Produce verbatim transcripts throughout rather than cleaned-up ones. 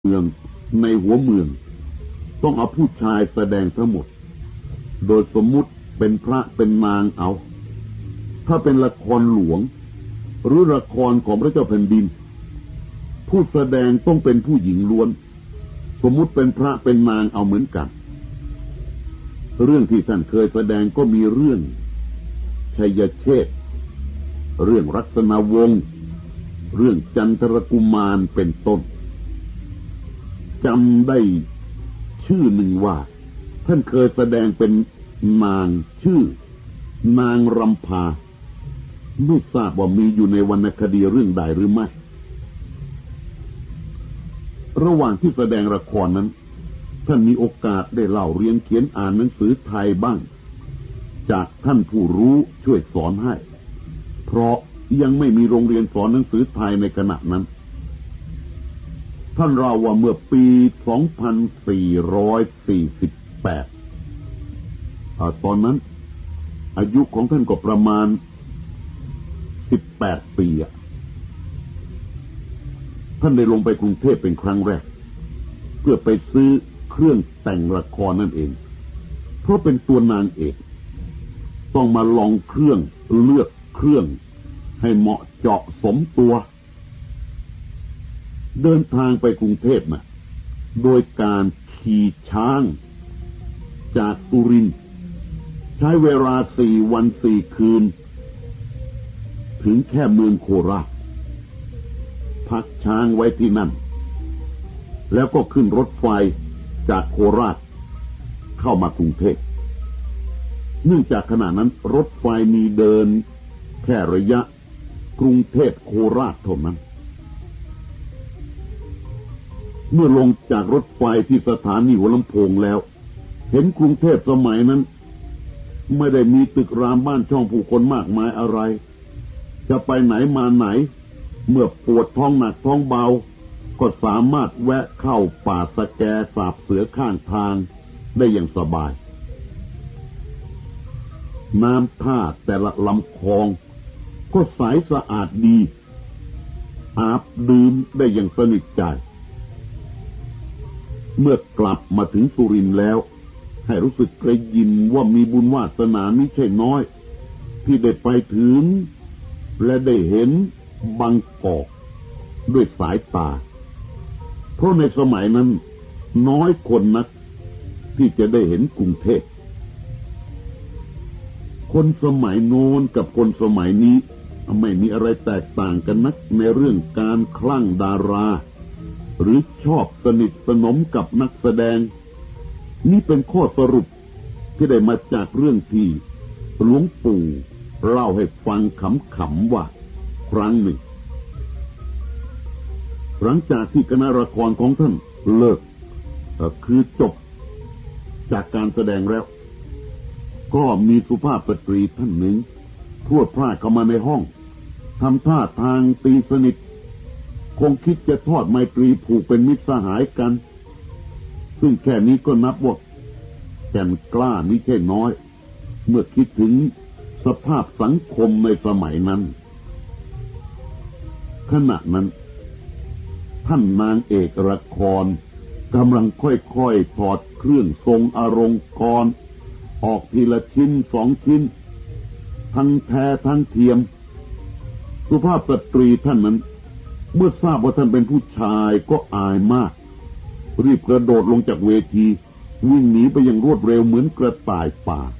เมืองในหัวเมืองต้องเอาผู้ชายแสดงทั้งหมดโดยสมมุติเป็นพระเป็นนางเอาถ้าเป็นละครหลวงหรือละครของพระเจ้าแผ่นดินผู้แสดงต้องเป็นผู้หญิงล้วนสมมุติเป็นพระเป็นนางเอาเหมือนกันเรื่องที่ท่านเคยแสดงก็มีเรื่องชัยเชษฐ์เรื่องรัศนวงศ์เรื่องจันทรกุมารเป็นต้นจำได้ชื่อหนึ่งว่าท่านเคยแสดงเป็นนางชื่อนางรำพาไม่ทราบว่ามีอยู่ในวรรณคดีเรื่องใดหรือไม่ระหว่างที่แสดงละครนั้นท่านมีโอกาสได้เล่าเรียนเขียนอ่านหนังสือไทยบ้างจากท่านผู้รู้ช่วยสอนให้เพราะยังไม่มีโรงเรียนสอนหนังสือไทยในขณะนั้นท่านเล่าว่าเมื่อปี สองพันสี่ร้อยสี่สิบแปด ตอนนั้นอายุของท่านก็ประมาณสิบแปดปีอะท่านได้ลงไปกรุงเทพเป็นครั้งแรกเพื่อไปซื้อเครื่องแต่งละครนั่นเองเพราะเป็นตัวนางเอกต้องมาลองเครื่องเลือกเครื่องให้เหมาะเจาะสมตัวเดินทางไปกรุงเทพนะโดยการขี่ช้างจากสุรินทร์ใช้เวลาสี่วันสี่คืนถึงแค่เมืองโคราชพักช้างไว้ที่นั่นแล้วก็ขึ้นรถไฟจากโคราชเข้ามากรุงเทพเนื่องจากขณะนั้นรถไฟมีเดินแค่ระยะกรุงเทพโคราชเท่านั้นเมื่อลงจากรถไฟที่สถานีหัวลำโพงแล้วเห็นกรุงเทพสมัยนั้นไม่ได้มีตึกรามบ้านช่องผู้คนมากมายอะไรจะไปไหนมาไหนเมื่อปวดท้องหนักท้องเบาก็สามารถแวะเข้าป่าสะแกสาบเสือข้างทางได้อย่างสบายน้ำท่าแต่ละลำคลองก็ใสสะอาดดีอาบดื่มได้อย่างสนิทใจเมื่อกลับมาถึงสุรินทร์แล้วให้รู้สึกกระยิมว่ามีบุญวาสนามิใช่น้อยที่ได้ไปถึงและได้เห็นบางกอกด้วยสายตาเพราะในสมัยนั้นน้อยคนนักที่จะได้เห็นกรุงเทพคนสมัยโน้นกับคนสมัยนี้ไม่มีอะไรแตกต่างกันนักในเรื่องการคลั่งดาราหรือชอบสนิทสนมกับนักแสดงนี่เป็นข้อสรุปที่ได้มาจากเรื่องที่หลวงปู่เล่าให้ฟังขำๆว่าครั้งหนึ่งหลังจากที่คณะละครของท่านเลิกคือจบจากการแสดงแล้วก็มีสุภาพสตรีท่านหนึ่งพรวดพลาดเข้ามาในห้องทำท่าทางตีสนิทคงคิดจะทอดไมตรีผูกเป็นมิตรสหายกันซึ่งแค่นี้ก็นับว่าแก่นกล้ามิใช่น้อยเมื่อคิดถึงสภาพสังคมในสมัยนั้นขณะนั้นท่านนางเอกละครกำลังค่อยๆถอดเครื่องทรงอลงกรณ์ออกทีละชิ้นสองชิ้นทั้งแท้ทั้งเทียมสุภาพสตรีท่านนั้นเมื่อทราบว่าท่านเป็นผู้ชายก็อายมากรีบกระโดดลงจากเวทีวิ่งหนีไปอย่างรวดเร็วเหมือนกระต่ายป่า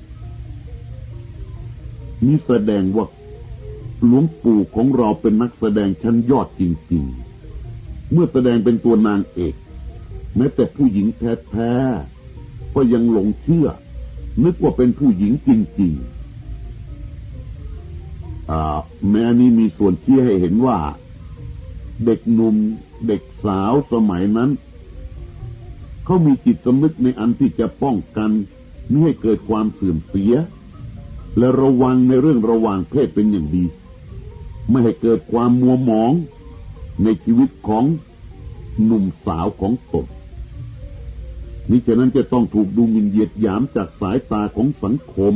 นี่แสดงว่าหลวงปู่ของเราเป็นนักแสดงชั้นยอดจริงๆเมื่อแสดงเป็นตัวนางเอกแม้แต่ผู้หญิงแท้ๆก็ยังหลงเชื่อนึกว่าเป็นผู้หญิงจริงๆอ่าแม้นี้มีส่วนชี้ให้เห็นว่าเด็กหนุ่มเด็กสาวสมัยนั้นเขามีจิตสำนึกในอันที่จะป้องกันไม่ให้เกิดความเสื่อมเสียและระวังในเรื่องระหว่างเพศเป็นอย่างดีไม่ให้เกิดความมัวหมองในชีวิตของหนุ่มสาวของตนมิฉะนั้นจะต้องถูกดูหมิ่นเหยียดหยามจากสายตาของสังคม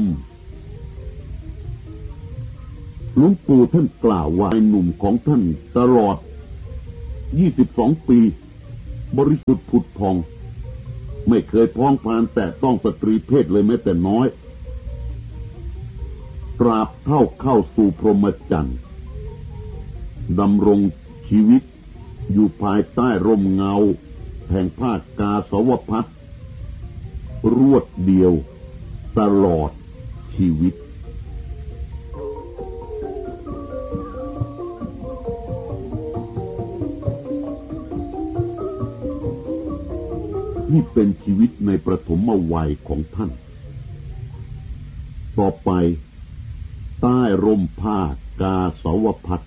หลวงปู่ท่านกล่าวว่าหนุ่มของท่านตลอดยี่สิบสองปีบริสุทธิ์ผุดพองไม่เคยพ้องพานแต่ต้องสตรีเพศเลยแม้แต่น้อยตราบเท่าเข้าสู่พรหมจรรย์ดำรงชีวิตอยู่ภายใต้ร่มเงาแห่งผ้ากาสาวพัสรวดเดียวตลอดชีวิตนี่เป็นชีวิตในประถมวัยของท่านต่อไปใต้ร่มผ้ากาสาวพัส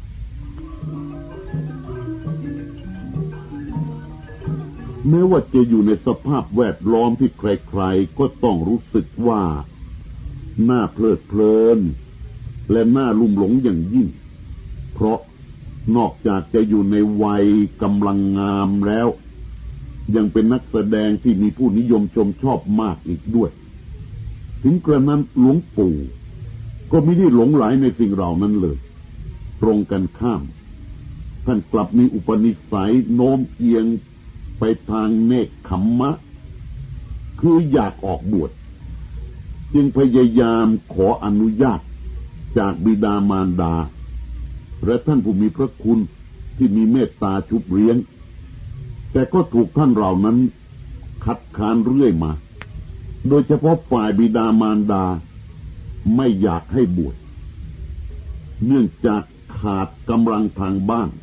แม้ว่าจะอยู่ในสภาพแวดล้อมที่ใครๆก็ต้องรู้สึกว่าน่าเพลิดเพลินและน่าลุ่มหลงอย่างยิ่งเพราะนอกจากจะอยู่ในวัยกำลังงามแล้วยังเป็นนักแสดงที่มีผู้นิยมชมชอบมากอีกด้วยถึงกระนั้นหลวงปู่ก็ไม่ได้หลงไหลในสิ่งเหล่านั้นเลยตรงกันข้ามท่านกลับมีอุปนิสัยโน้มเอียงไปทางเนกขัมมะคืออยากออกบวชจึงพยายามขออนุญาตจากบิดามารดาและท่านผู้มีพระคุณที่มีเมตตาชุบเลี้ยงแต่ก็ถูกท่านเหล่านั้นคัดค้านเรื่อยมาโดยเฉพาะฝ่ายบิดามารดาไม่อยากให้บวชเนื่องจากขาดกำลังทางบ้าน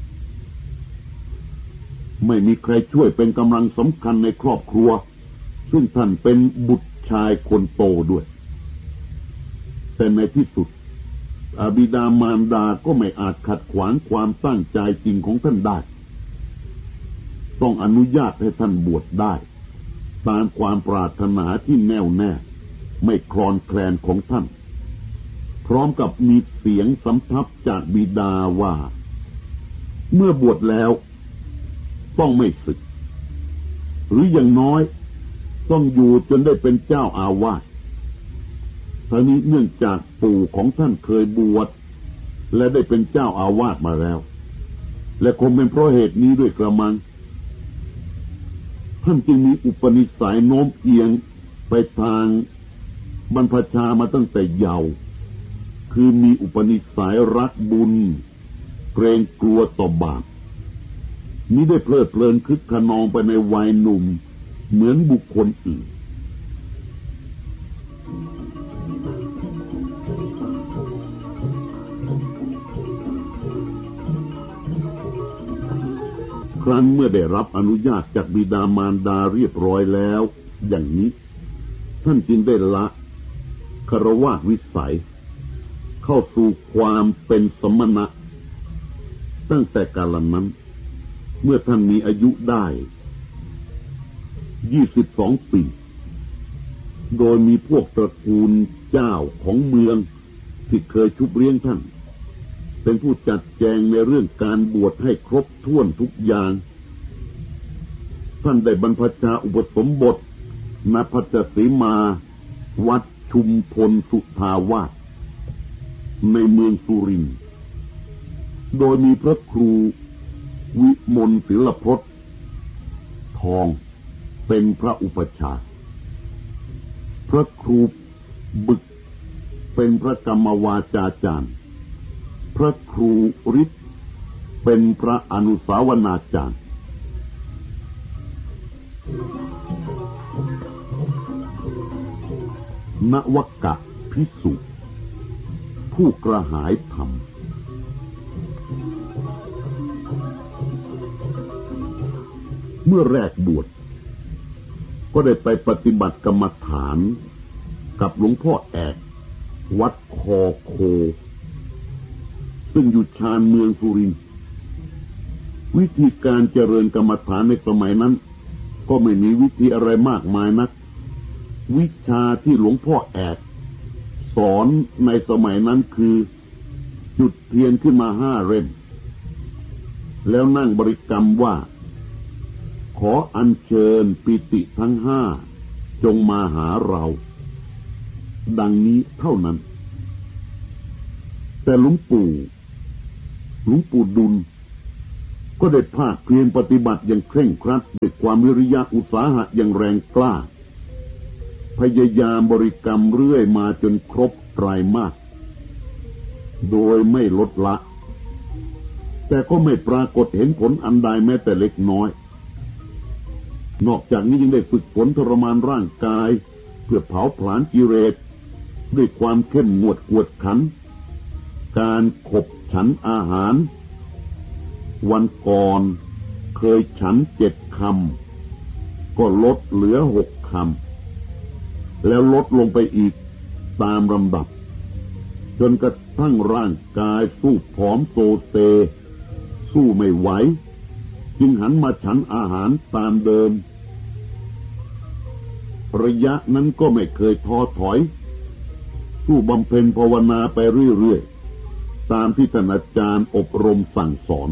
ไม่มีใครช่วยเป็นกำลังสำคัญในครอบครัวซึ่งท่านเป็นบุตรชายคนโตด้วยแต่ในที่สุดบิดามารดาก็ไม่อาจขัดขวางความตั้งใจจริงของท่านได้ต้องอนุญาตให้ท่านบวชได้ตามความปรารถนาที่แน่วแน่ไม่คลอนแคลนของท่านพร้อมกับมีเสียงสำทับจากบิดาว่าเมื่อบวชแล้วต้องไม่สึกหรืออย่างน้อยต้องอยู่จนได้เป็นเจ้าอาวาสทั้งนี้เนื่องจากปู่ของท่านเคยบวชและได้เป็นเจ้าอาวาสมาแล้วและคงเป็นเพราะเหตุนี้ด้วยกระมังท่านจึงมีอุปนิสัยโน้มเอียงไปทางบรรพชามาตั้งแต่เยาว์คือมีอุปนิสัยรักบุญเกรงกลัวต่อบาปมิได้เพลิดเพลินคึกขนองไปในวัยหนุ่มเหมือนบุคคลอื่นครั้นเมื่อได้รับอนุญาตจากบิดามารดาเรียบร้อยแล้วอย่างนี้ท่านจึงได้ละคฤหัสถ์วิสัยเข้าสู่ความเป็นสมณะตั้งแต่กาลนั้นเมื่อท่านมีอายุได้ยี่สิบสองปีโดยมีพวกตระกูลเจ้าของเมืองที่เคยชุบเลี้ยงท่านเป็นผู้จัดแจงในเรื่องการบวชให้ครบถ้วนทุกอย่างท่านได้บรรพชาอุปสมบทณพัชสีมาวัดชุมพลสุทาวาสในเมืองสุรินทร์โดยมีพระครูวิมลศิลพจน์ทองเป็นพระอุปชฌาย์พระครูบึกเป็นพระกรรมวาจาจารย์พระครูฤทธิ์เป็นพระอนุสาวนาจารย์นวกะภิกษุผู้กระหายธรรมเมื่อแรกบวชก็ได้ไปปฏิบัติกรรมฐานกับหลวงพ่อแอกวัดคอโคซึ่งอยู่ชานเมืองสุรินทร์วิธีการเจริญกรรมฐานในสมัยนั้นก็ไม่มีวิธีอะไรมากมายนักวิชาที่หลวงพ่อแอกสอนในสมัยนั้นคือจุดเทียนขึ้นมาห้าเล่มแล้วนั่งบริกรรมว่าขออัญเชิญปิติทั้งห้าจงมาหาเราดังนี้เท่านั้นแต่หลวงปู่หลวงปู่ดุลก็ได้ภาคเพียรปฏิบัติอย่างเคร่งครัดด้วยความวิริยะอุตสาหะอย่างแรงกล้าพยายามบริกรรมเรื่อยมาจนครบไตรมาสโดยไม่ลดละแต่ก็ไม่ปรากฏเห็นผลอันใดแม้แต่เล็กน้อยนอกจากนี้ยังได้ฝึกฝนทรมานร่างกายเพื่อเผาผลาญกิเลสด้วยความเข้มงวดกวดขันการขบฉันอาหารวันก่อนเคยฉันเจ็ดคำก็ลดเหลือหกคำแล้วลดลงไปอีกตามลำดับจนกระทั่งร่างกายสู้ผอมโซเซสู้ไม่ไหวจึงหันมาฉันอาหารตามเดิมระยะนั้นก็ไม่เคยท้อถอยสู้บำเพ็ญภาวนาไปเรื่อยๆตามที่ท่านอาจารย์อบรมสั่งสอน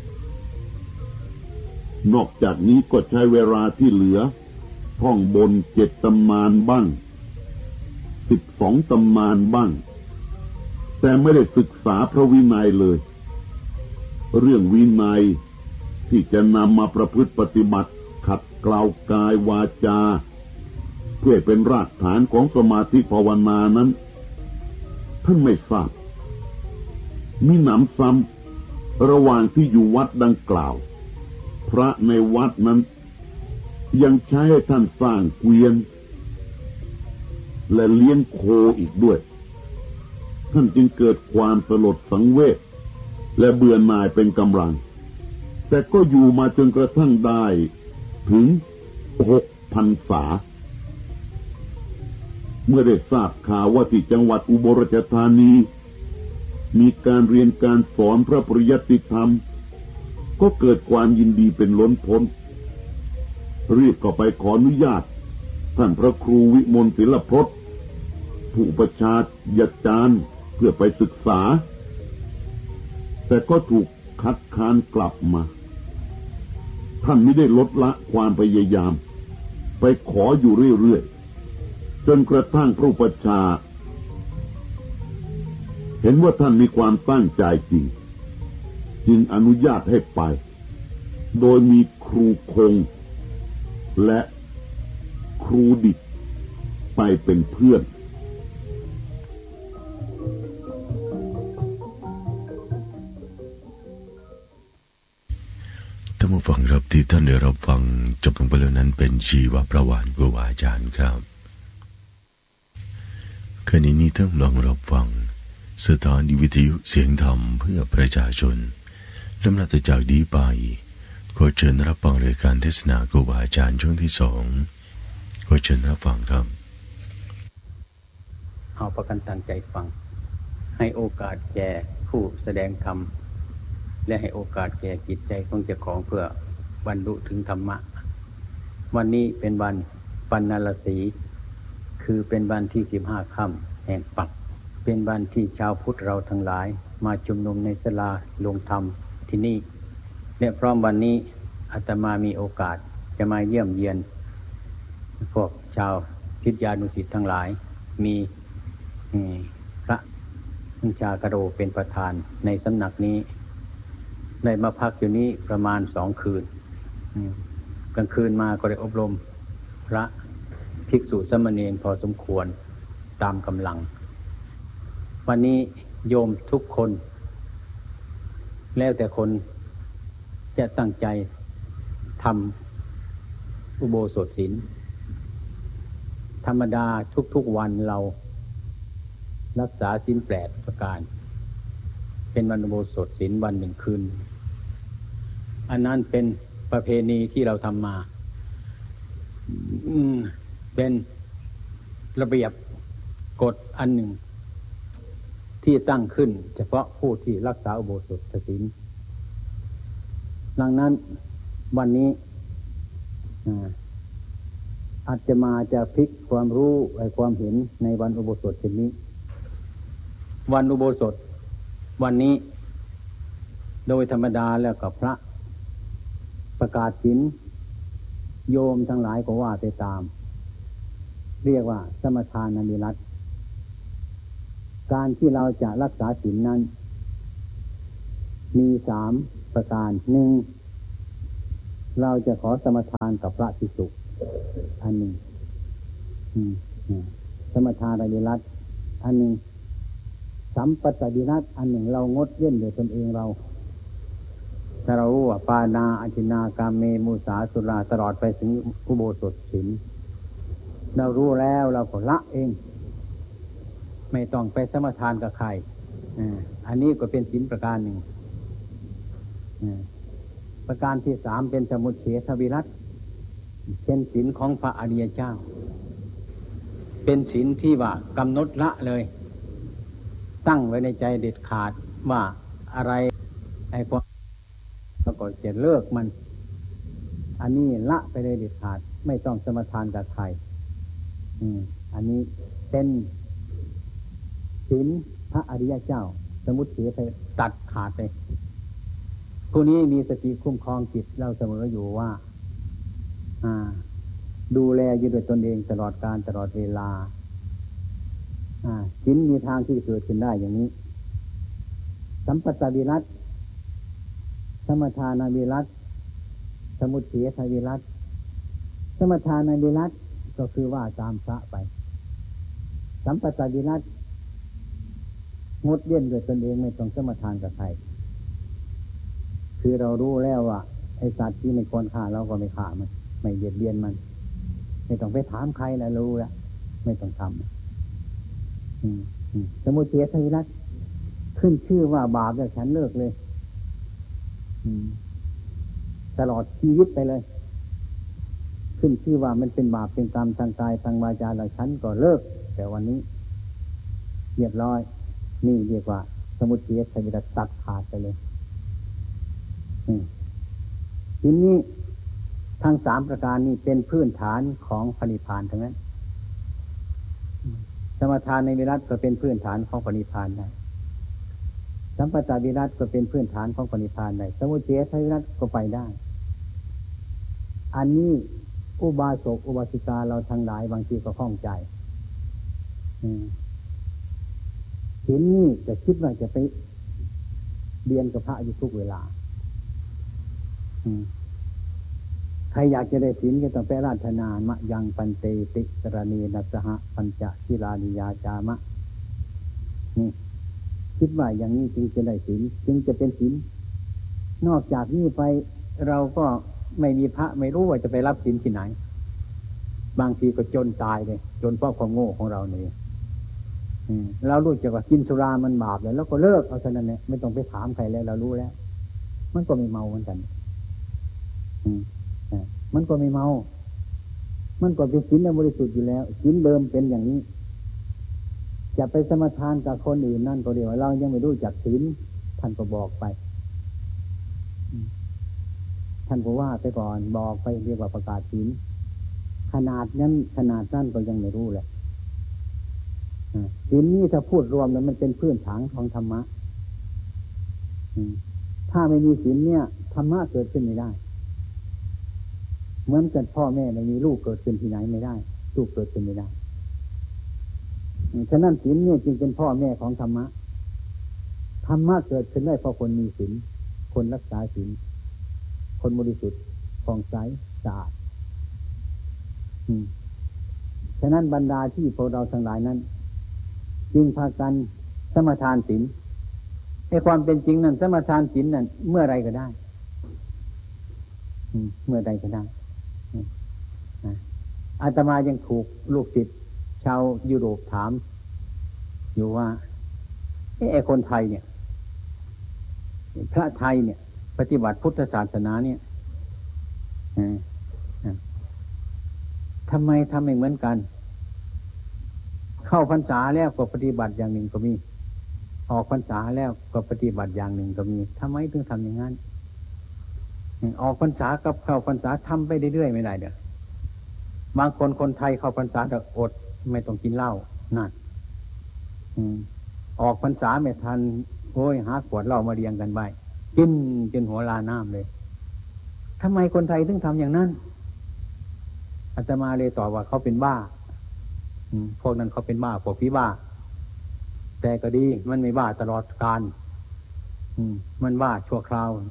นอกจากนี้ก็ใช้เวลาที่เหลือท่องบนเจ็ดตำนานบ้างสิบสองตำนานบ้างแต่ไม่ได้ศึกษาพระวินัยเลยเรื่องวินัยที่จะนำมาประพฤติปฏิบัติขัดเกลากายวาจาเพื่อเป็นรากฐานของสมาธิภาวนานั้นท่านไม่ทราบมีหนำซ้ำระหว่างที่อยู่วัดดังกล่าวพระในวัดนั้นยังใช้ให้ท่านสร้างเกวียนและเลี้ยงโคอีกด้วยท่านจึงเกิดความสลดสังเวชและเบื่อหน่ายเป็นกำลังแต่ก็อยู่มาจนกระทั่งได้ถึงหกพรรษาเมื่อได้ทราบข่าวว่าที่จังหวัดอุบลราชธานีมีการเรียนการสอนพระปริยัติธรรมก็เกิดความยินดีเป็นล้นพ้นรีบเข้าไปขออนุญาตท่านพระครูวิมลศิลพรสผู้ประชาญาจารย์เพื่อไปศึกษาแต่ก็ถูกคัดค้านกลับมาท่านไม่ได้ลดละความพยายามไปขออยู่เรื่อยๆจนกระทั่งพระอุปัชฌาย์เห็นว่าท่านมีความตั้งใจจริงจึงอนุญาตให้ไปโดยมีครูคงและครูดิษไปเป็นเพื่อนท่านผู้ฟังครับที่ท่านได้รับฟังจบลงไปแล้วนั้นเป็นชีวประวัติครูบาอาจารย์ครับขณะนี้ท่านลองรับฟังสถานีวิทยุเสียงธรรมเพื่อประชาชนลำดับจากนี้ไปขอเชิญรับฟังรายการเทศนาครูบาอาจารย์ช่วงที่สองขอเชิญรับฟังครับเอาประกันตั้งใจฟังให้โอกาสแก่ผู้แสดงธรรมและให้โอกาสแก่จิตใจของเจ้าของเพื่อบรรลุถึงธรรมะวันนี้เป็นวันปัณณรสีคือเป็นวันที่สิบห้าค่ำแห่งปักเป็นวันที่ชาวพุทธเราทั้งหลายมาชุมนุมในศาลาลงธรรมที่นี่และพร้อมวันนี้อาตมามีโอกาสจะมาเยี่ยมเยียนพวกชาวศิษยานุศิษย์ทั้งหลายมีพระบัญชากโรเป็นประธานในสำนักนี้ได้มาพักอยู่นี้ประมาณสองคืนกลางคืนมาก็ได้อบรมพระภิกษุสามเณรพอสมควรตามกำลังวันนี้โยมทุกคนแล้วแต่คนจะตั้งใจทำอุโบสถศีลธรรมดาทุกๆวันเรารักษาศีลแปดประการเป็นวันอุโบสถศีลวันหนึ่งคืนอันนั้นเป็นประเพณีที่เราทำมาเป็นระเบียบกฎอันหนึ่งที่ตั้งขึ้นเฉพาะผู้ที่รักษาอุโบสถศีลดังนั้นวันนี้อาจจะมาจะพลิกความรู้และความเห็นในวันอุโบสถเช่นนี้วันอุโบสถวันนี้โดยธรรมดาแล้วกับพระประกาศศีลโยมทั้งหลายก็ว่าไปตามเรียกว่าสมทานนิรัตน์การที่เราจะรักษาศีลนั้นมีสามประการหนึ่งเราจะขอสมทานกับพระภิกษุอันหนึ่งสมทานอริรัตอันหนึ่งสัมปตดิรัตอันหนึ่งเรางดเว้นโดยตนเองเราถ้าเรารู้ว่าปานาอธินากามเมมุสาสุราตลอดไปถึงอุโบสถศีลเรารู้แล้วเราก็ละเองไม่ต้องไปสมทานกับใครอันนี้ก็เป็นศีลประการหนึ่งประการที่สามเป็นสมุจเฉทวิรัตเป็นศีลของพระอริยเจ้าเป็นศีลที่ว่ากำหนดละเลยตั้งไว้ในใจเด็ดขาดว่าอะไรไอ้พวกแล้วก็จะเลิกมันอันนี้ละไปเลยเด็ดขาดไม่ต้องสมทานกับใครอันนี้เป็นศีลพระอริยเจ้าสมุจเฉทตัดขาดเลยผู้นี้มีสติคุ้มครองจิตเราเสมออยู่ว่าดูแลอยู่ด้วยตนเองตลอดการตลอดเวลาศีลมีทางที่เกิดขึ้นได้อย่างนี้สัมปตวิรัตสมทานวิรัตสมุจเฉทวิรัตสมทานวิรัตก็คือว่าตามพระไปสัมปตวิรัตงดเว้นด้วยตนเองไม่ต้องสมทานกับใครคือเรารู้แล้วว่าไอ้สัตว์ที่ไม่ควรฆ่าเราก็ไม่ฆ่ามันไม่เบียดเบียนมันไม่ต้องไปถามใครนะรู้แล้วไม่ต้องทำสมุจเฉทวิรัตขึ้นชื่อว่าบาปแล้วฉันเลิกเลยตลอดชีวิตไปเลยขึ้นชื่อว่ามันเป็นบาปเป็นกรรมทางกายทางวาจาแล้วฉันก็เลิกแต่วันนี้เรียบร้อยนี่เรียกว่าสมุจเฉทวิรัตตัดขาดไปเลยทีนี้ทั้งสามประการนี้เป็นพื้นฐานของพระนิพพานทั้งนั้นสมทานในวิรัตก็เป็นพื้นฐานของพระนิพพานได้สัมปตวิรัตก็เป็นพื้นฐานของพระนิพพานได้สมุจเฉทวิรัตก็ไปได้อันนี้อุบาสกอุบาสิกาเราทั้งหลายบางทีก็ข้องใจศีลนี้จะคิดว่าจะไปเรียนกับพระอยู่ทุกเวลาใครอยากจะได้ศีลก็ต้องไปราธนามะยังปันเตติสรณีนัสหะปัญจศีลานิยาจามะนี่คิดว่าอย่างนี้จึงจะได้ศีลจึงจะเป็นศีลนอกจากนี้ไปเราก็ไม่มีพระไม่รู้ว่าจะไปรับศีลที่ไหนบางทีก็จนตายเลยจนเพราะความโง่ของเราเนี่ยเรารู้จักว่ากินสุรามันบาปแล้วก็เลิกเอาเท่านั้นเนี่ยไม่ต้องไปถามใครแล้วเรารู้แล้วมันก็ไม่เมาเหมือนกันมันก็ไม่เมามันก็เป็นศีลบริสุทธิ์อยู่แล้วศีลเดิมเป็นอย่างนี้จะไปสมทานกับคนอื่นนั่นก็เดียวเรายังไม่รู้จักศีลท่านก็บอกไปท่านก็ว่าไปก่อนบอกไปเรียกว่าประกาศศีลขนาดนั้นขนาดนั้นก็ยังไม่รู้แหละศีลนี้ถ้าพูดรวมแล้วมันเป็นพื้นฐานของธรรมะถ้าไม่มีศีลเนี่ยธรรมะเกิดขึ้นไม่ได้เหมือนกันพ่อแม่ไม่มีลูกเกิดขึ้นที่ไหนไม่ได้ลูกเกิดขึ้นไม่ได้ฉะนั้นศีลเนี่ยจึงเป็นพ่อแม่ของธรรมะธรรมะเกิดขึ้นได้เพราะคนมีศีลคนรักษาศีลคนบริสุทธิ์ผ่องใสสะอาดฉะนั้นบรรดาที่พวกเราทั้งหลายนั้นจึงพากันสมทานศีลในความเป็นจริงนั้นสมทานศีลนั้นเมื่อไรก็ได้เมื่อใดก็ได้อาตมายังถูกลูกศิษย์ชาวยุโรปถามอยู่ว่าไอ้คนไทยเนี่ยพระไทยเนี่ยปฏิบัติพุทธศาสนาเนี่ยทำไมทำไม่เหมือนกันเข้าพรรษาแล้วก็ปฏิบัติอย่างหนึ่งก็มีออกพรรษาแล้วก็ปฏิบัติอย่างหนึ่งก็มีทำไมถึงทำอย่างนั้นออกพรรษากับเข้าพรรษาทำไปเรื่อยๆไม่ได้เด้อบางคนคนไทยเข้าพรรษาแต่อดไม่ต้องกินเหล้านั่นออกพรรษาไม่ทันโอ้ยหาขวดเหล้ามาเรียงกันไปกินจนหัวลาน้ำเลยทำไมคนไทยถึงทำอย่างนั้นอาตมาเลยตอบว่าเขาเป็นบ้าพวกนั้นเขาเป็นบ้าพวกพี่บ้าแต่ก็ดีมันไม่บ้าตลอดกาลมันบ้าชั่วคราว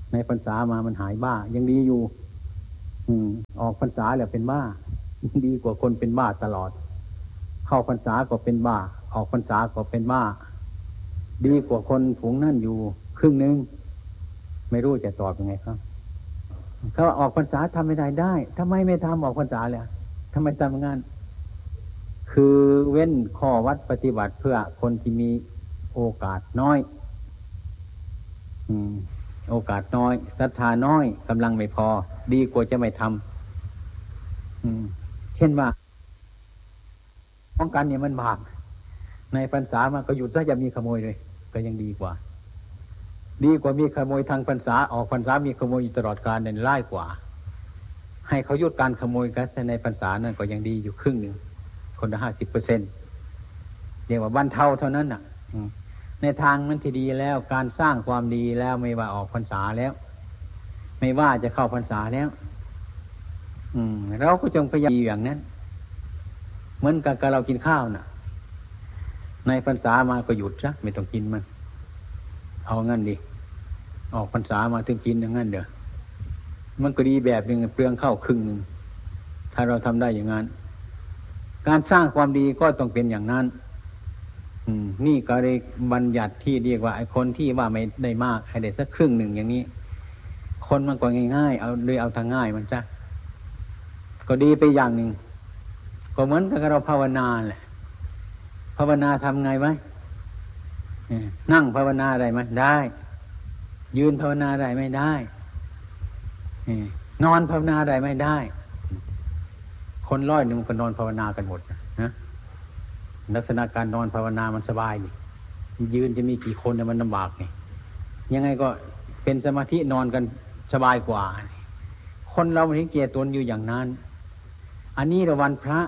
ในพรรษามามันหายบ้ายังดีอยู่อืมออกพรรษาแล้วเป็นบ้าดีกว่าคนเป็นบ้าตลอดเข้าพรรษาก็เป็นบ้าออกพรรษาก็เป็นบ้าดีกว่าคนฝูงนั่นอยู่ครึ่งนึงไม่รู้จะตอบยังไงครับเขาออกพรรษาทำไม่ได้ได้ทำไมไม่ทำออกพรรษาเลยทำไมทำงานคือเว้นข้อวัดปฏิบัติเพื่อคนที่มีโอกาสน้อยอืมโอกาสน้อยศรัทธาน้อยกำลังไม่พอดีกว่าจะไม่ทำอืมเช่นว่าป้องกันเนี่ยมันบาปในพรรษามันก็หยุดซะจะมีขโมยเลยก็ยังดีกว่าดีกว่ามีขโมยทางพรรษาออกพรรษามีขโมยอยู่ตลอดกาลเนี่ยร้ายกว่าให้เขาหยุดการขโมยกันในพรรษานั่นก็ยังดีอยู่ครึ่งหนึ่งคนละห้าสิบเปอร์เซ็นต์เรียกว่าบรรเทาเท่านั้นน่ะในทางนั้นที่ดีแล้วการสร้างความดีแล้วไม่ว่าออกพรรษาแล้วไม่ว่าจะเข้าพรรษาแล้วอืมเราก็จงพยายามอย่างนั้นเหมือนกับเรากินข้าวน่ะในพรรษามาก็หยุดซะไม่ต้องกินมันเอางั้นดิออกพรรษามาถึงกินอย่างนั้นเด้อมันก็ดีแบบนึงเปลืองข้าวครึ่งนึงถ้าเราทำได้อย่างนั้นการสร้างความดีก็ต้องเป็นอย่างนั้นอืมนี่ก็เลยบัญญัติที่เรียกว่าไอ้คนที่ว่าไม่ได้มากให้ได้สักครึ่งหนึ่งอย่างนี้คนมันก็ง่ายๆเอาเลยเอาทางง่ายมันจ้ะก็ดีไปอย่างหนึ่งก็เหมือนกับเราภาวนาแหละภาวนาทำไงไหมนั่งภาวนาได้ไหมได้ยืนภาวนาได้ไม่ได้นอนภาวนาได้ไม่ได้คนร้อยหนึ่งก็นอนภาวนากันหมดนะลักษณะการนอนภาวนามันสบายดิยืนจะมีกี่คนเนี่ยมันลำบากไงยังไงก็เป็นสมาธินอนกันสบายกว่าคนเรามันเห็นเกียรติตนอยู่อย่างนั้นอันนี้ระวันพระ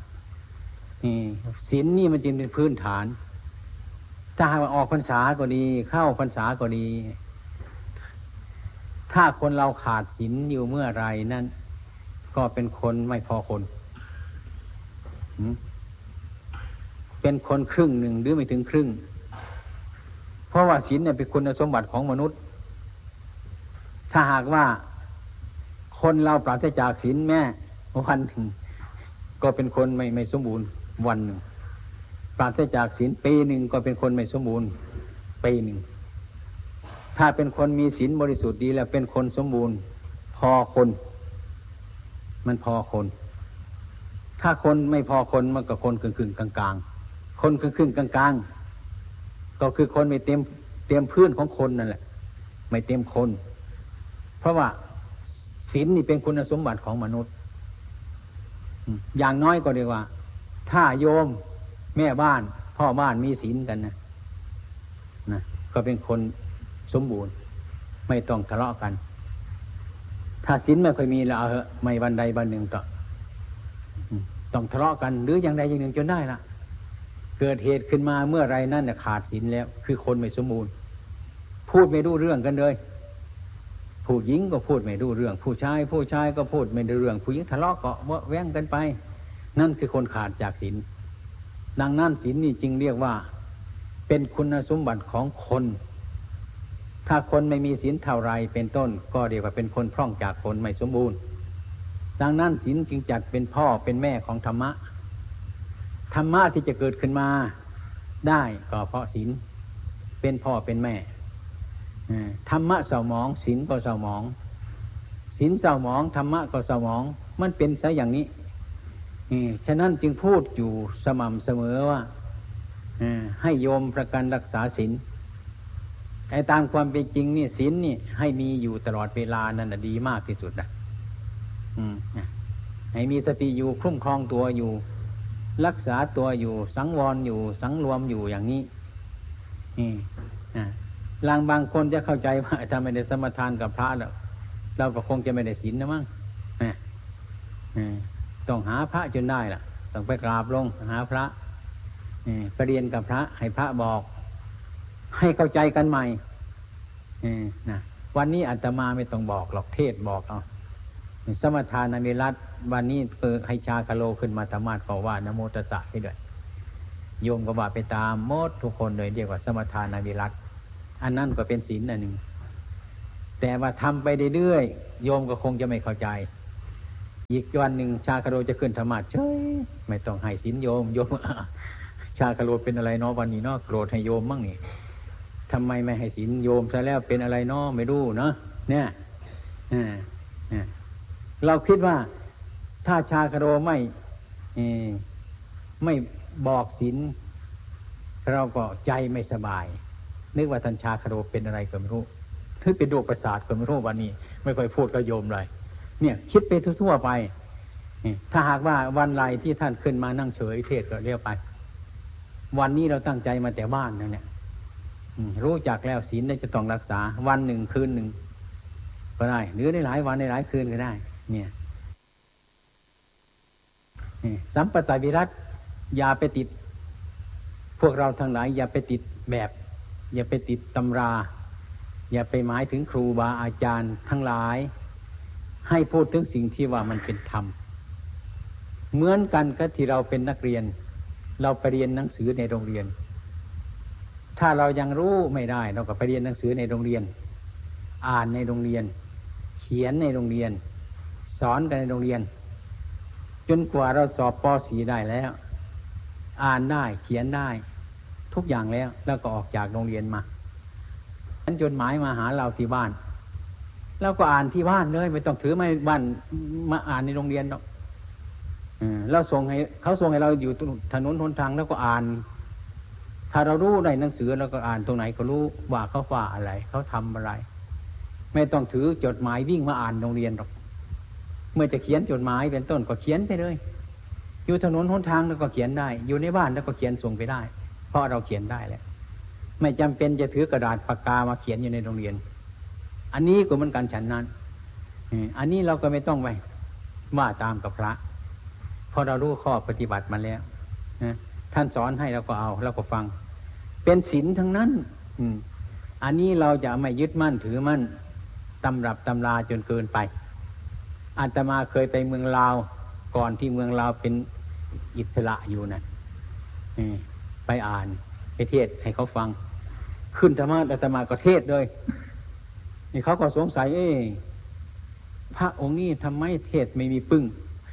ศีลนี่มันจึงเป็นพื้นฐานถ้าหากว่าออกพรรษาก็ดีเข้าพรรษาก็ดีถ้าคนเราขาดศีลอยู่เมื่อไรนั่นก็เป็นคนไม่พอคนเป็นคนครึ่งหนึ่งหรือไม่ถึงครึ่งเพราะว่าศีลเนี่ยเป็นคุณสมบัติของมนุษย์ถ้าหากว่าคนเราปราศจากศีลแม้วันหนึ่งก็เป็นคนไม่ไม่สมบูรณ์วันหนึ่งปราศจากศีลปีหนึ่งก็เป็นคนไม่สมบูรณ์ปีหนึ่งถ้าเป็นคนมีศีลบริสุทธิ์ดีแล้วเป็นคนสมบูรณ์พอคนมันพอคนถ้าคนไม่พอคนมันก็คนครึ่งๆกลางๆคนครึ่งๆกลางๆก็คือคนไม่เต็มเต็มพื้นของคนนั่นแหละไม่เต็มคนเพราะว่าศีลนี่เป็นคุณสมบัติของมนุษย์อย่างน้อยก็เรียกว่าถ้าโยมแม่บ้านพ่อบ้านมีศีลกันนะนะก็เป็นคนสมบูรณ์ไม่ต้องทะเลาะกันถ้าศีลไม่ค่อยมีแล้วเอาเหอะไม่วันใดวันหนึ่งต้องต้องทะเลาะกันหรืออย่างใดอย่างหนึ่งจนได้ละเกิดเหตุขึ้นมาเมื่อไรนั่นน่ะขาดศีลแล้วคือคนไม่สมบูรณ์พูดไม่รู้เรื่องกันเลยผู้หญิงก็พูดไม่รู้เรื่องผู้ชายผู้ชายก็พูดไม่รู้เรื่องผู้หญิงทะเลาะก็แว้งกันไปนั่นคือคนขาดจากศีลดังนั้นศีลนี่จึงเรียกว่าเป็นคุณสมบัติของคนถ้าคนไม่มีศีลเท่าไรเป็นต้นก็เรียกว่าเป็นคนพร่องจากคนไม่สมบูรณ์ดังนั้นศีลจึงจัดเป็นพ่อเป็นแม่ของธรรมะธรรมะที่จะเกิดขึ้นมาได้ก็เพราะศีลเป็นพ่อเป็นแม่ธรรมะเศร้าหมองศีลก็เศร้าหมองศีลเศร้าหมองธรรมะก็เศร้าหมองมันเป็นซะอย่างนี้ฉะนั้นจึงพูดอยู่สม่ำเสมอว่าให้โยมประกันรักษาศีลไอ้ตามความเป็นจริงนี่ศีลนี่ให้มีอยู่ตลอดเวลานั่นน่ะดีมากที่สุดนะให้มีสติอยู่คุ้มครองตัวอยู่รักษาตัวอยู่สังวรอยู่สังรวมอยู่อย่างนี้นี่ลางบางคนจะเข้าใจว่าถ้าไม่ได้สมทานกับพระแล้วเราก็คงจะไม่ได้ศีลนะมั้งต้องหาพระจนได้ล่ะต้องไปกราบลงหาพระไปเรียนกับพระให้พระบอกให้เข้าใจกันใหม่นะวันนี้อาตมาไม่ต้องบอกหรอกเทศบอกเอาสมทานวิรัตวันนี้เปิดให้ชาคโลขึ้นมาธรรมะก็ว่านะโมตัสสะให้ด้วยโยมก็ว่าไปตามหมดทุกคนเลยเรียกว่าสมทานวิรัตอันนั้นก็เป็นศีลอันหนึ่งแต่ว่าทำไปเรื่อยๆโยมก็คงจะไม่เข้าใจอีกวันหนึ่งชาคาโรจะขึ้นธรรมะเฉยไม่ต้องให้ศีลโยมโยม ชาคาโรเป็นอะไรเนาะวันนี้เนาะโกรธให้โยมมั่งนี่ทำไมไม่ให้ศีลโยมซะแล้วเป็นอะไรเนาะไม่รู้เนาะเนี่ยเราคิดว่าถ้าชาคาโรไม่ไม่บอกศีลเราก็ใจไม่สบายนึกว่าท่านชาคาโรเป็นอะไรก็ไม่รู้ถึงเป็นโรคประสาทก็ไม่รู้วันนี้ไม่ค่อยพูดกับโยมเลยเนี่ยคิดไปทั่วๆไปถ้าหากว่าวันไรที่ท่านขึ้นมานั่งเฉยเทศก็เรียกไปวันนี้เราตั้งใจมาแต่บ้านนั่นแหละรู้จักแล้วศีลได้จะต้องรักษาวันหนึ่งคืนหนึ่งก็ได้หรือในหลายวันในหลายคืนก็ได้เนี่ยสัมปตวิรัติอย่าไปติดพวกเราทั้งหลายอย่าไปติดแบบอย่าไปติดตำราอย่าไปหมายถึงครูบาอาจารย์ทั้งหลายให้พูดถึงสิ่งที่ว่ามันเป็นธรรมเหมือนกันกับที่เราเป็นนักเรียนเราไปเรียนหนังสือในโรงเรียนถ้าเรายังรู้ไม่ได้เราก็ไปเรียนหนังสือในโรงเรียนอ่านในโรงเรียนเขียนในโรงเรียนสอนกันในโรงเรียนจนกว่าเราสอบป .สี่ ได้แล้วอ่านได้เขียนได้ทุกอย่างแล้วแล้วก็ออกจากโรงเรียนมาฉันจดหมายมาหาเราที่บ้านเราก็อ่านที่บ้านเลยไม่ต้องถือไม้บ้านมาอ่านในโรงเรียนหรอกเราส่งให้เขาส่งให้เราอยู่ถนนหนทางแล้วก็อ่านถ้าเรารู้ในหนังสือเราก็อ่านตรงไหนก็รู้ว่าเขาว่าอะไรเขาทำอะไรไม่ต้องถือจดหมายวิ่งมาอ่านโรงเรียนหรอกเมื่อจะเขียนจดหมายเป็นต้นก็เขียนไปเลยอยู่ถนนหนทางแล้วก็เขียนได้อยู่ในบ้านแล้วก็เขียนส่งไปได้เพราะเราเขียนได้แล้วไม่จำเป็นจะถือกระดาษปากกามาเขียนอยู่ในโรงเรียนอันนี้ก็เหมือนกันฉันนั้นอันนี้เราก็ไม่ต้องไปว่าตามกับพระเพราะเรารู้ข้อปฏิบัติมาแล้วท่านสอนให้เราก็เอาเราก็ฟังเป็นศีลทั้งนั้นอันนี้เราจะไม่ยึดมั่นถือมั่นตำรับตำราจนเกินไปอาตมาเคยไปเมืองลาวก่อนที่เมืองลาวเป็นอิสระอยู่นะไปอ่านไปเทศให้เขาฟังขึ้นธรรมะอาตมาก็เทศเลยนี่เขาก็สงสัยเอ๊ะพระองค์นี้ทำไมเทศไม่มีปึ้ง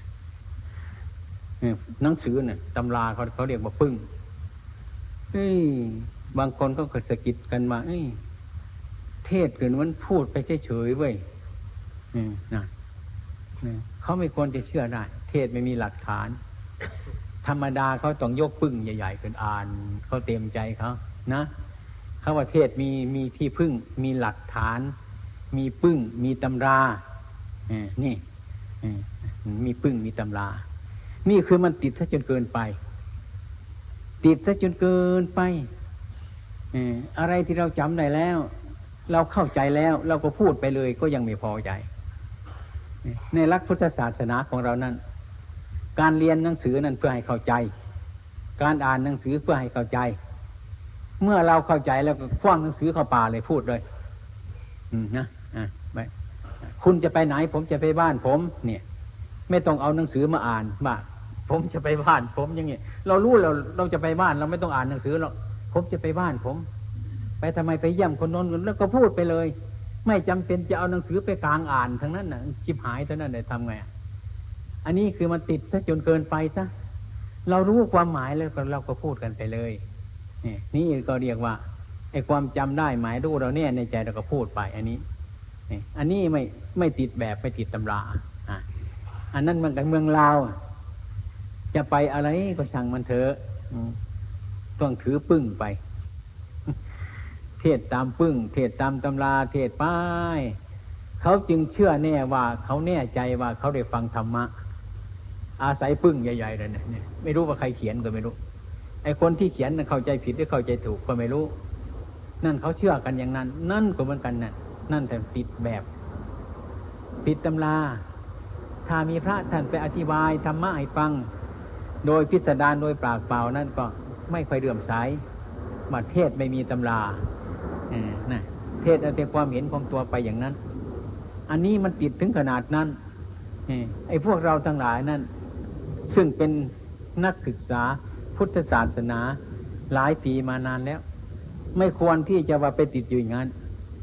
หนังสือเนี่ยตำราเขาเขาเรียกว่าปึ้งเอ้ยบางคนก็เกิดสะกิดกันมาเอ้ยเทศเกินมันพูดไปเฉยๆเว้ยนะเขาไม่ควรจะเชื่อได้เทศไม่มีหลักฐานธรรมดาเขาต้องยกปึ้งใหญ่ๆขึ้นอ่านเขาเต็มใจเขานะเขาว่าเทศมีมีที่พึ่งมีหลักฐานมีปึ้งมีตำรานี่มีปึ้งมีตำรานี่คือมันติดซะจนเกินไปติดซะจนเกินไปอะไรที่เราจำได้แล้วเราเข้าใจแล้วเราก็พูดไปเลยก็ยังไม่พอใจในหลักพุทธศาสนาของเรานั้นการเรียนหนังสือนั้นเพื่อให้เข้าใจการอ่านหนังสือเพื่อให้เข้าใจเมื่อเราเข้าใจแล้วก็คว้างหนังสือเข้าป่าเลยพูดเลยนะไปคุณจะไปไหนผมจะไปบ้านผมเนี่ยไม่ต้องเอาหนังสือมาอ่านว่าผมจะไปบ้านผมอย่างงี้เรารู้เราเราจะไปบ้านเราไม่ต้องอ่านหนังสือหรอกผมจะไปบ้านผมไปทำไมไปเยี่ยมคนโน้นแล้วก็พูดไปเลยไม่จำเป็นจะเอาหนังสือไปกลางอ่านทั้งนั้นน่ะชิบหายเท่านั้นเลยทำไงอันนี้คือมันติดซะจนเกินไปซะเรารู้ความหมายแล้วเราก็พูดกันไปเลยนี่นี่ก็เรียกว่าไอ้ความจำได้หมายรู้เราเนี่ยในใจเราก็พูดไปอันนี้นี่อันนี้ไม่ไม่ติดแบบไม่ติดตำราอ่ะอันนั้นมันกันเมืองลาวจะไปอะไรก็ช่างมันเถอะต้องถือปึ้งไปเทศตามปึ้งเทศตามตำราเทศไปเขาจึงเชื่อแน่ว่าเขาแน่ใจว่าเขาได้ฟังธรรมะอาศัยปึ้งใหญ่ๆเลยเนี่ยไม่รู้ว่าใครเขียนก็ไม่รู้ไอ้คนที่เขียนน่ะเข้าใจผิดหรือเข้าใจถูกก็ไม่รู้นั่นเขาเชื่อกันอย่างนั้นนั่นก็เหมือนกันนั่นนั่นแต่ติดแบบติดตำราถ้ามีพระท่านไปอธิบายธรรมะให้ฟังโดยพิสดารโดยปากเปล่านั่นก็ไม่ค่อยเลื่อมใสว่าเทศไม่มีตำราเออนะเทศเอาแต่ความเห็นของตัวไปอย่างนั้นอันนี้มันติดถึงขนาดนั้นไอ้พวกเราทั้งหลายนั้นซึ่งเป็นนักศึกษาพุทธศาสนาหลายปีมานานแล้วไม่ควรที่จะว่าไปติดอยู่อย่างนั้น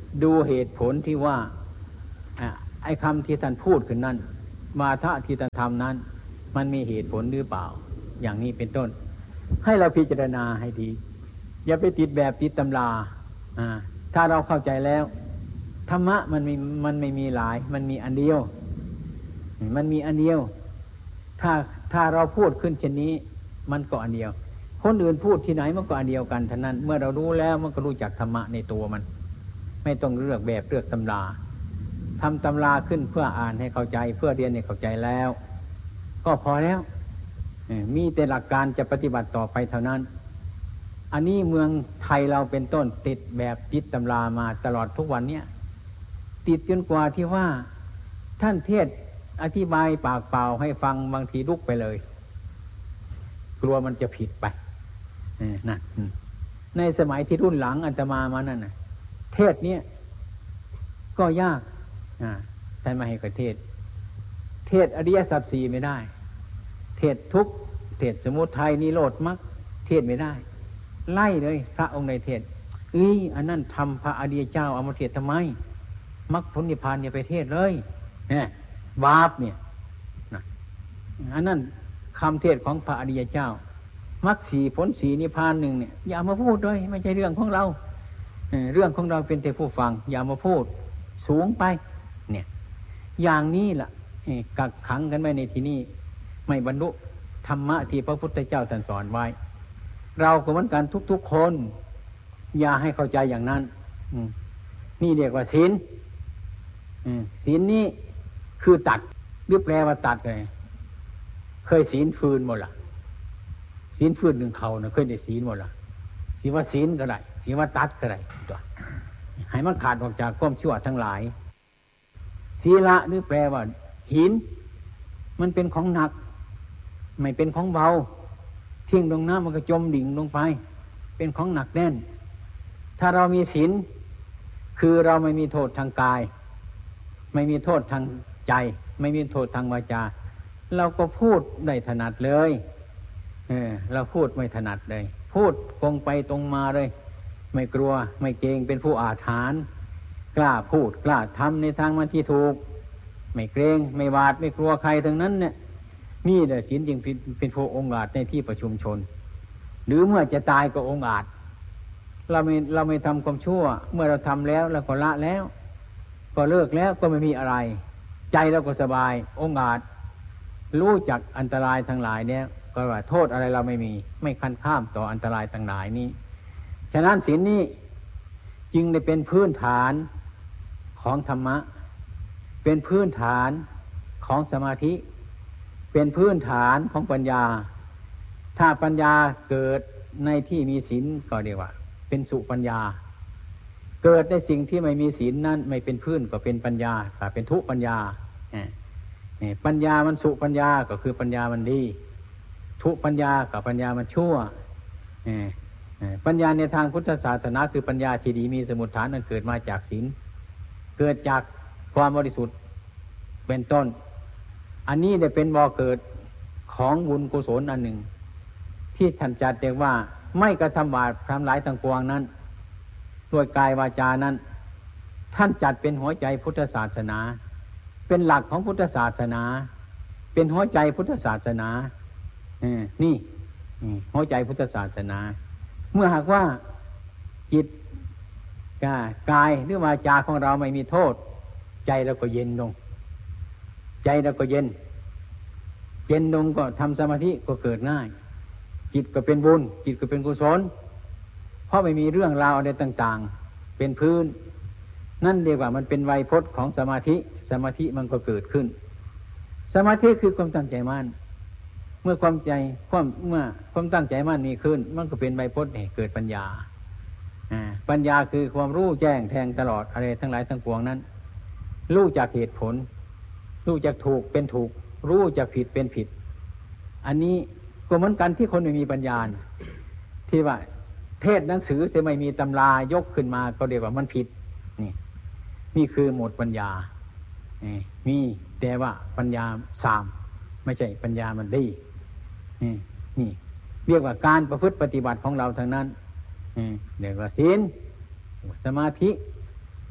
ดูเหตุผลที่ว่าไอ้คำที่ท่านพูดขึ้นนั้นวาทะที่ท่านทำนั้นมันมีเหตุผลหรือเปล่าอย่างนี้เป็นต้นให้เราพิจารณาให้ดีอย่าไปติดแบบติดตำราถ้าเราเข้าใจแล้วธรรมะมันมีมันไม่มีหลายมันมีอันเดียวมันมีอันเดียวถ้าถ้าเราพูดขึ้นเช่นนี้มันก็อันเดียวคนอื่นพูดที่ไหนมันก็อันเดียวกันเท่านั้นเมื่อเรารู้แล้วมันก็รู้จักธรรมะในตัวมันไม่ต้องเลือกแบบเลือกตำราทำตำราขึ้นเพื่ออ่านให้เข้าใจเพื่อเรียนให้เข้าใจแล้วก็พอแล้วมีแต่หลักการจะปฏิบัติต่อไปเท่านั้นอันนี้เมืองไทยเราเป็นต้นติดแบบติดตำรามาตลอดทุกวันเนี้ยติดจนกว่าที่ว่าท่านเทศอธิบายปากเปล่าให้ฟังบางทีลุกไปเลยกลัวมันจะผิดไปนั่นในสมัยที่รุ่นหลังอาตมามานั่นน่ะเทศเนี้ยก็ยากท่านมาให้กับเทศเทศอริยสัจสี่ไม่ได้เทศทุกข์เทศสมุทัยนิโรธมรรคเทศไม่ได้ไล่เลยพระองค์ในเทศเอ้ยอันนั้นทำพระอริยเจ้าเอามาเทศทำไมมรรคผลนิพพานอย่าไปเทศเลยเนี่ยบาปเนี่ยนะอันนั้นคำเทศของพระอริยเจ้ามรรคสี่ผลสี่นิพพานหนึ่งเนี่ยอย่ามาพูดเลยไม่ใช่เรื่องของเราเรื่องของเราเป็นแต่ผู้ฟังอย่ามาพูดสูงไปเนี่ยอย่างนี้ล่ะกักขังกันไว้ในที่นี้ไม่บรรลุธรรมะที่พระพุทธเจ้าท่านสอนไว้เราก็เหมือนกันทุกๆคนอย่าให้เข้าใจอย่างนั้นนี่เรียกว่าศีลศีลนี้คือตัดหรือแปลว่าตัดเลยเคยศีลฟืนหมดล่ะศีลฟืนหนึ่งเขานะเคยได้ศีลหมดล่ะศีลว่าศีลก็ได้ศีลว่าตัดก็ได้ตัวให้มันขาดออกจากความชั่วทั้งหลายศีละหรือแปลว่าหินมันเป็นของหนักไม่เป็นของเบาทิ้งลงน้ำมันก็จมดิ่งลงไปเป็นของหนักแน่นถ้าเรามีศีลคือเราไม่มีโทษทางกายไม่มีโทษทางใจไม่มีโทษทางวาจาเราก็พูดได้ถนัดเลยเออเราพูดไม่ถนัดเลยพูดตรงไปตรงมาเลยไม่กลัวไม่เกรงเป็นผู้อาถรรพ์กล้าพูดกล้าทำในทางมันที่ถูกไม่เกรงไม่หวาดไม่กลัวใครทั้งนั้นเนี่ยนี่แหละศีลจึงเป็นผู้องค์อาจในที่ประชุมชนหรือเมื่อจะตายก็องค์อาจเราไม่เราไม่ทำความชั่วเมื่อเราทำแล้วเราก็ละแล้วก็เลิกแล้วก็ไม่มีอะไรใจเราก็สบายองค์อาจรู้จักอันตรายทั้งหลายเนี่ยก็ว่าโทษอะไรเราไม่มีไม่คันข้ามต่ออันตรายทั้งหลายนี้ฉะนั้นศีลนี้จึงได้เป็นพื้นฐานของธรรมะเป็นพื้นฐานของสมาธิเป็นพื้นฐานของปัญญาถ้าปัญญาเกิดในที่มีศีลก็เรียกว่าเป็นสุปัญญาเกิดในสิ่งที่ไม่มีศีลนั้นไม่เป็นพื้นก็เป็นปัญญาแต่เป็นทุปัญญาปัญญามันสุปัญญาก็คือปัญญามันดีทุปัญญากับปัญญามันชั่วปัญญาในทางพุทธศาสนาคือปัญญาที่ดีมีสมุฏฐานนั้นเกิดมาจากศีลเกิดจากความบริสุทธิ์เป็นต้นอันนี้ได้เป็นบ่อเกิดของบุญกุศลอันหนึ่งที่ท่านจัดเรียกว่าไม่กระทำบาปทำหลายทั้งปวงนั้นด้วยกายวาจานั้นท่านจัดเป็นหัวใจพุทธศาสนาเป็นหลักของพุทธศาสนาเป็นหัวใจพุทธศาสนานี่หัวใจพุทธศาสนาเมื่อหากว่าจิตกายหรือวาจาของเราไม่มีโทษใจเราก็เย็นลงใจเราก็เย็นเย็นลงก็ทำสมาธิก็เกิดง่ายจิตก็เป็นบุญจิตก็เป็นกุศลเพราะไม่มีเรื่องราวอะไรต่างๆเป็นพื้นนั่นเรียกว่ามันเป็นไวยพจน์ของสมาธิสมาธิมันก็เกิดขึ้นสมาธิคือความตั้งใจมั่นเมื่อความใจความเมื่อความตั้งใจมั่นมีขึ้นมันก็เป็นไวยพจน์ให้เกิดปัญญาปัญญาคือความรู้แจ้งแทงตลอดอะไรทั้งหลายทั้งปวงนั้นรู้จักเหตุผลรู้จักถูกเป็นถูกรู้จักผิดเป็นผิดอันนี้ก็เหมือนกันที่คนไม่มีปัญญาที่ว่าเทศหนังสือจะไม่มีตำรายกขึ้นมาก็เรียกว่ามันผิดนี่นี่คือหมดปัญญามีแต่ว่าปัญญาสามไม่ใช่ปัญญามันดีนี่นี่เรียกว่าการประพฤติปฏิบัติของเราทั้งนั้นเรียกว่าศีลสมาธิ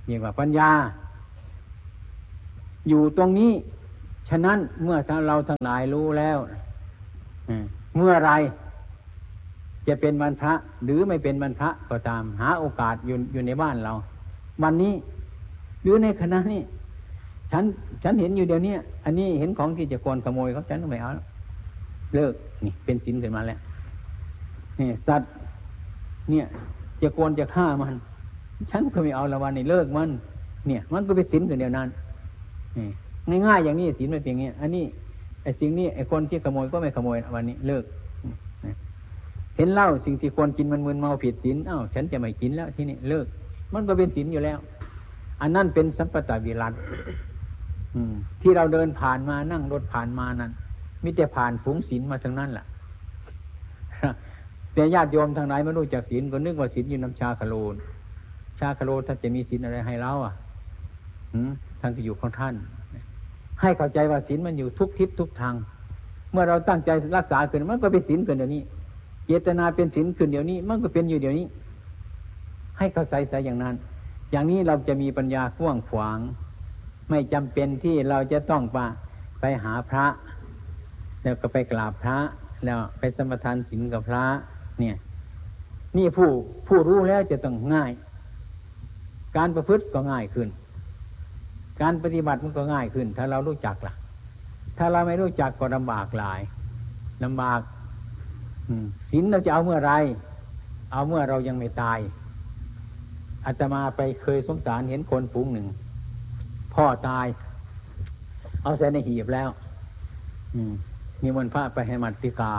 เรียกว่าปัญญาอยู่ตรงนี้ฉะนั้นเมื่อเราทั้งหลายรู้แล้วเมื่อไรจะเป็นวันพระหรือไม่เป็นวันพระก็ตามหาโอกาสอยู่อยู่ในบ้านเราวันนี้หรือในคณะนี้ฉันฉันเห็นอยู่เดี๋ยวนี้อันนี้เห็นของที่จะโกนขโมยเขาฉันก็ไม่เอาเลิกนี่เป็นศีลขึ้นมาแล้วนี่สัตว์เนี่ยจะโกนจะฆ่ามันฉันก็ไม่เอาละวันนี้เลิกมันเนี่ยมันก็เป็นศีลขึ้นเดียวนั้นง่ายๆอย่างนี้ศีลมันเป็นอย่างนี้อันนี้ไอ้สิ่งนี้ไอ้คนที่ขโมยก็ไม่ขโมยวันนี้เลิกเห็นเหล้าสิ่งที่ควรกินมันมึนเมาผิดศีลอ้าวฉันจะไม่กินแล้วที่นี่เลิกมันก็เป็นศีลอยู่แล้วอันนั้นเป็นสัมปตวิรัติที่เราเดินผ่านมานั่งรถผ่านมานั้นมิแต่ผ่านฝูงศีลมาทั้งนั้นแหละแต่ญาติโยมทางไหนไม่รู้จักศีลก็นึกว่าศีลอยู่น้ำชาคโลนชาคโลนท่านจะมีศีลอะไรให้เราอ่ะท่านก็อยู่ของท่านให้เข้าใจว่าศีลมันอยู่ทุกทิศทุกทางเมื่อเราตั้งใจรักษาขึ้นมันก็เป็นศีลขึ้นเดี๋ยวนี้เจตนาเป็นศีลขึ้นเดี๋ยวนี้มันก็เป็นอยู่เดี๋ยวนี้ให้เข้าใจซะอย่างนั้นอย่างนี้เราจะมีปัญญากว้างขวางไม่จำเป็นที่เราจะต้องไปไปหาพระแล้วก็ไปกราบพระแล้วไปสมทานศีลกับพระเนี่ยนี่ผู้ผู้รู้แล้วจะต้องง่ายการประพฤติก็ง่ายขึ้นการปฏิบัติมันก็ง่ายขึ้นถ้าเรารู้จักล่ะถ้าเราไม่รู้จักก็ลำบากหลายลำบากศีลเราจะเอาเมื่อไรเอาเมื่อเรายังไม่ตายอาตมาไปเคยสงสารเห็นคนฝูงหนึ่งพ่อตายเอาใส่ในหีบแล้วนิมนต์พระไปให้มัตติกา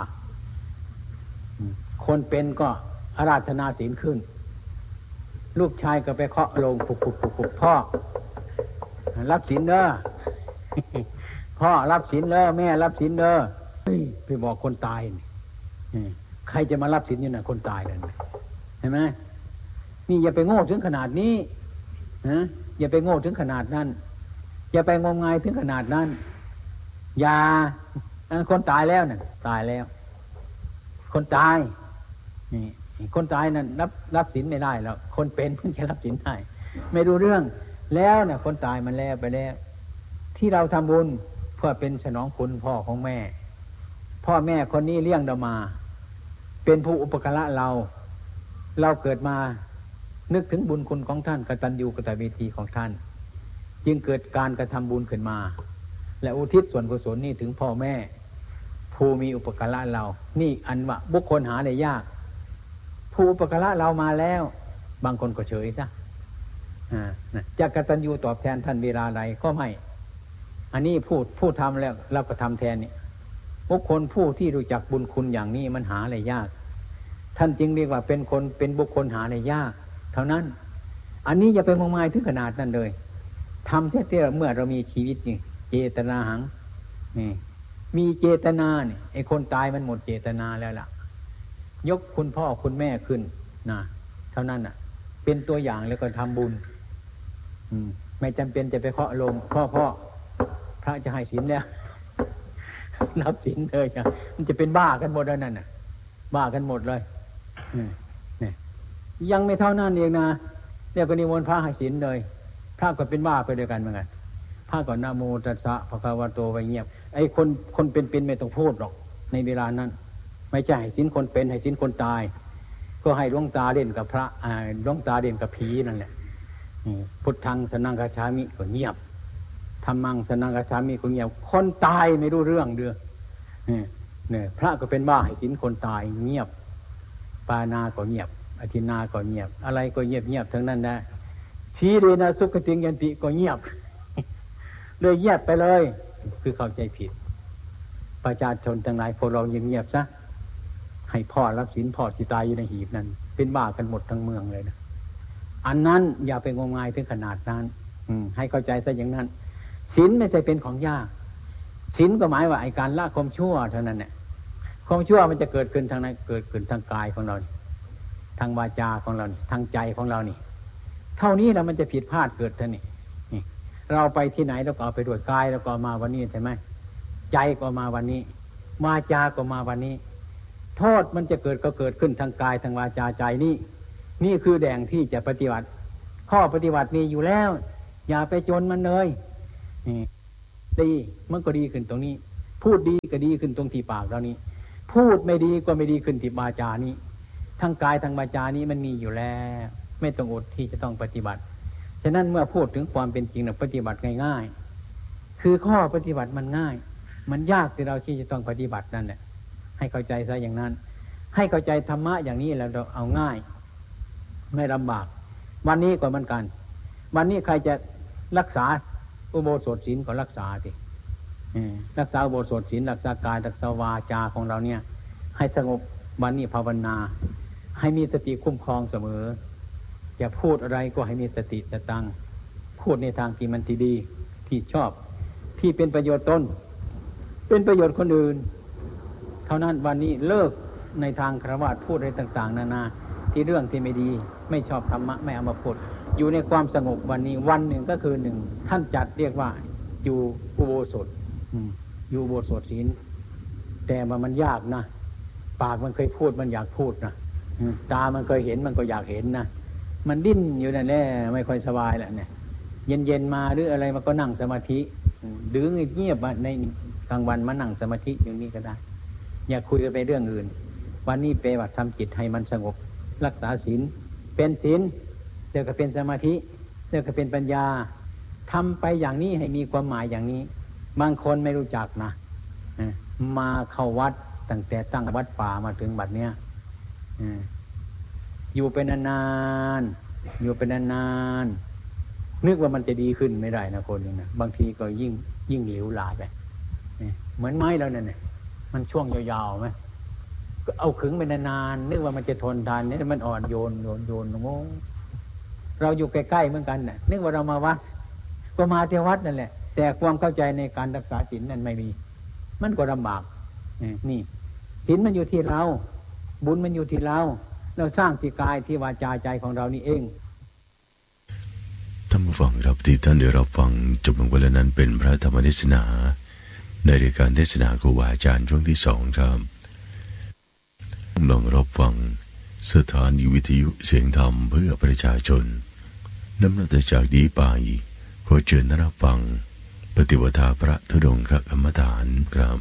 คนเป็นก็อาราธนาศีลขึ้นลูกชายก็ไปเคาะโลงปุกปุกปุกปุกพ่อรับศีลเด้อพ่อรับศีลเด้อแม่รับศีลเด้อไปบอกคนตายใครจะมารับศีลอยู่น่ะคนตายเลยเห็นไหมนี่อย่าไปโง่ถึงขนาดนี้นะอย่าไปโง่ถึงขนาดนั้นอย่าไปงมงายถึงขนาดนั้นอย่าคนตายแล้วน่ะตายแล้วคนตายนี่คนตายนั่นรับรับศีลไม่ได้แล้วคนเป็นเพิ่งจะรับศีลได้ไม่รู้เรื่องแล้วน่ะคนตายมันแล้วไปแล้วที่เราทำบุญเพื่อเป็นสนองคุณพ่อของแม่พ่อแม่คนนี้เลี้ยงเรามาเป็นผู้อุปการะเราเราเกิดมานึกถึงบุญคุณของท่านกตัญญูกตเวทีของท่านจึงเกิดการกระทำบุญขึ้นมาและอุทิศส่วนกุศลนี้ถึงพ่อแม่ผู้มีอุปการะเรานี่อันว่าบุคคลหาได้ยากผู้อุปการะเรามาแล้วบางคนก็เฉยซะจะกตัญญูตอบแทนท่านเวลาใดก็ไม่อันนี้พูดผู้ทำแล้วเราก็ทำแทนเนี่ยบุคคลผู้ที่รู้จักบุญคุณอย่างนี้มันหาได้ยากท่านจึงเรียกว่าเป็นคนเป็นบุคคลหาได้ยากเท่านั้นอันนี้อย่าไปงมงายถึงขนาดนั้นเลยทำแค่เมื่อเรามีชีวิตนี่เจตนาหังนี่มีเจตนาเนี่ยไอ้คนตายมันหมดเจตนาแล้วล่ะยกคุณพ่อคุณแม่ขึ้นนะเท่านั้นอ่ะเป็นตัวอย่างแล้วก็ทำบุญอืมไม่จำเป็นจะไปเคาะลงพ่อพ่อพระจะให้ศีลแล้วรับศีลเลยจ้ะมันจะเป็นบ้ากันหมดแล้วนั่นน่ะบ้ากันหมดเลยนี่ยังไม่เท่านั้นเองนะเดี๋ยวก็นิมนต์พระให้ศีลเลยพระก็เป็นบ้าไปด้วยกันเหมือนกันพระก็นะโมตัสสะภะคะวะโตไว้เงียบไอ้คนคนเป็นๆไม่ต้องพูดหรอกในเวลานั้นไม่ใช่ให้ศีลคนเป็นให้ศีลคนตายก็ให้หลวงตาเด่นกับพระอ่าหลวงตาเด่นกับผีนั่นแหละพุทธังสนังกัจฉามิก็เงียบธัมมังสนังกัจฉามิก็เงียบคนตายไม่รู้เรื่องเด้อเนี่ยพระก็เป็นบ้าให้ศีลคนตายเงียบปานาก็เงียบอธินาก็เงียบอะไรก็เงียบเงียบทั้งนั้นนะชีเรนะสุขติงยันติก็เงียบเลยเงียบไปเลยคือเข้าใจผิดประชาชนทั้งหลายพวกเราเงียบๆซะให้พ่อรับศีลพ่อที่ตายอยู่ในหีบนั้นเป็นบ้ากันหมดทั้งเมืองเลยนะอันนั้นอย่าไปงมงายถึงขนาดนั้นให้เข้าใจซะอย่างนั้นศีลไม่ใช่เป็นของยากศีลก็หมายว่าไอ้การละความชั่วเท่านั้นแหละความชั่วมันจะเกิดขึ้นทางไหนเกิดขึ้นทางกายของเราทางวาจาของเราทางใจของเรานี่เท่านี้แล้วมันจะผิดพลาดเกิดท่านี่นี่เราไปที่ไหนเราก็เอาไปด้วยกายเราก็มาวันนี้ใช่ไหมใจก็มาวันนี้วาจาก็มาวันนี้โทษมันจะเกิดก็เกิดขึ้นทางกายทางวาจาใจนี่นี่คือแดงที่จะปฏิบัติข้อปฏิบัติมีอยู่แล้วอย่าไปจนมันเลยดีมันก็ดีขึ้นตรงนี้พูดดีก็ดีขึ้นตรงที่ปากเรานี้พูดไม่ดีก็ไม่ดีขึ้นที่วาจานี้ทั้งกายทั้งวาจานี้มันมีอยู่แล้วไม่ต้องอดที่จะต้องปฏิบัติฉะนั้นเมื่อพูดถึงความเป็นจริงนะปฏิบัติง่ายๆคือข้อปฏิบัติมันง่ายมันยากที่เราที่จะต้องปฏิบัตินั่นแหละให้เข้าใจซะอย่างนั้นให้เข้าใจธรรมะอย่างนี้แล้วเราเอาง่ายไม่ลำบากวันนี้ก็เหมือนกันวันนี้ใครจะรักษาอุโบสถศีลก็รักษาสิรักษาอุโบสถศีลรักษากายรักษาวาจาของเราเนี่ยให้สงบวันนี้ภาวนาให้มีสติคุ้มครองเสมอจะพูดอะไรก็ให้มีสติสตังพูดในทางที่มันที่ดีที่ชอบที่เป็นประโยชน์ตนเป็นประโยชน์คนอื่นเท่านั้นวันนี้เลิกในทางฆราวาสพูดอะไรต่างๆนานาที่เรื่องที่ไม่ดีไม่ชอบธรรมะไม่เอามาพูดอยู่ในความสงบวันนี้วันหนึ่งก็คือหนึ่งท่านจัดเรียกว่าอยู่อุโบสถอยู่อุโบสถศีลแต่ว่ามันยากนะปากมันเคยพูดมันอยากพูดนะตามันเคยเห็นมันก็อยากเห็นนะมันดิ้นอยู่นั่นแหละไม่ค่อยสบายแหละเนี่ยเย็นๆมาหรืออะไรมันก็นั่งสมาธิดื้อเงียบๆในกลางวันมานั่งสมาธิอย่างนี้ก็ได้อย่าคุยกันไปเรื่องอื่นวันนี้ไปว่าทำจิตให้มันสงบรักษาศีลเป็นศีลเดี๋ยวก็เป็นสมาธิเดี๋ยวก็เป็นปัญญาทำไปอย่างนี้ให้มีความหมายอย่างนี้บางคนไม่รู้จักนะมาเข้าวัดตั้งแต่ตั้งวัดป่ามาถึงบัดเนี้ยอยู่ไปนานๆอยู่ไปนานๆนึกว่ามันจะดีขึ้นไม่ได้นะคนนึงนะบางทีก็ยิ่งยิ่งเหลวหลาไปเหมือนไม้แล้วนั่นน่ะมันช่วงยาวๆไหมก็เอาขึงไปนานๆนึกว่ามันจะทนทานนี่มันอ่อนโยนโยนโยนงงเราอยู่ใกล้ๆเหมือนกันน่ะนึกว่าเรามาวัดก็มาที่วัดนั่นแหละแต่ความเข้าใจในการรักษาศีลนั้นไม่มีมันก็ลำบากนี่ศีลมันอยู่ที่เราบุญมันอยู่ที่เราเราสร้างที่กายที่วาจาใจของเรานี่เองท่านผู้ฟังครับที่ท่านได้รับฟังจบลงไปแล้วนั้นเป็นพระธรรมเทศนาในรายการเทศนาครูบาอาจารย์ช่วงที่สองครับลองรับฟังสถานีวิทยุเสียงธรรมเพื่อประชาชนลำดับจากนี้ไปขอเชิญรับฟังปฏิปทาพระธุดงคกรรมฐานครับ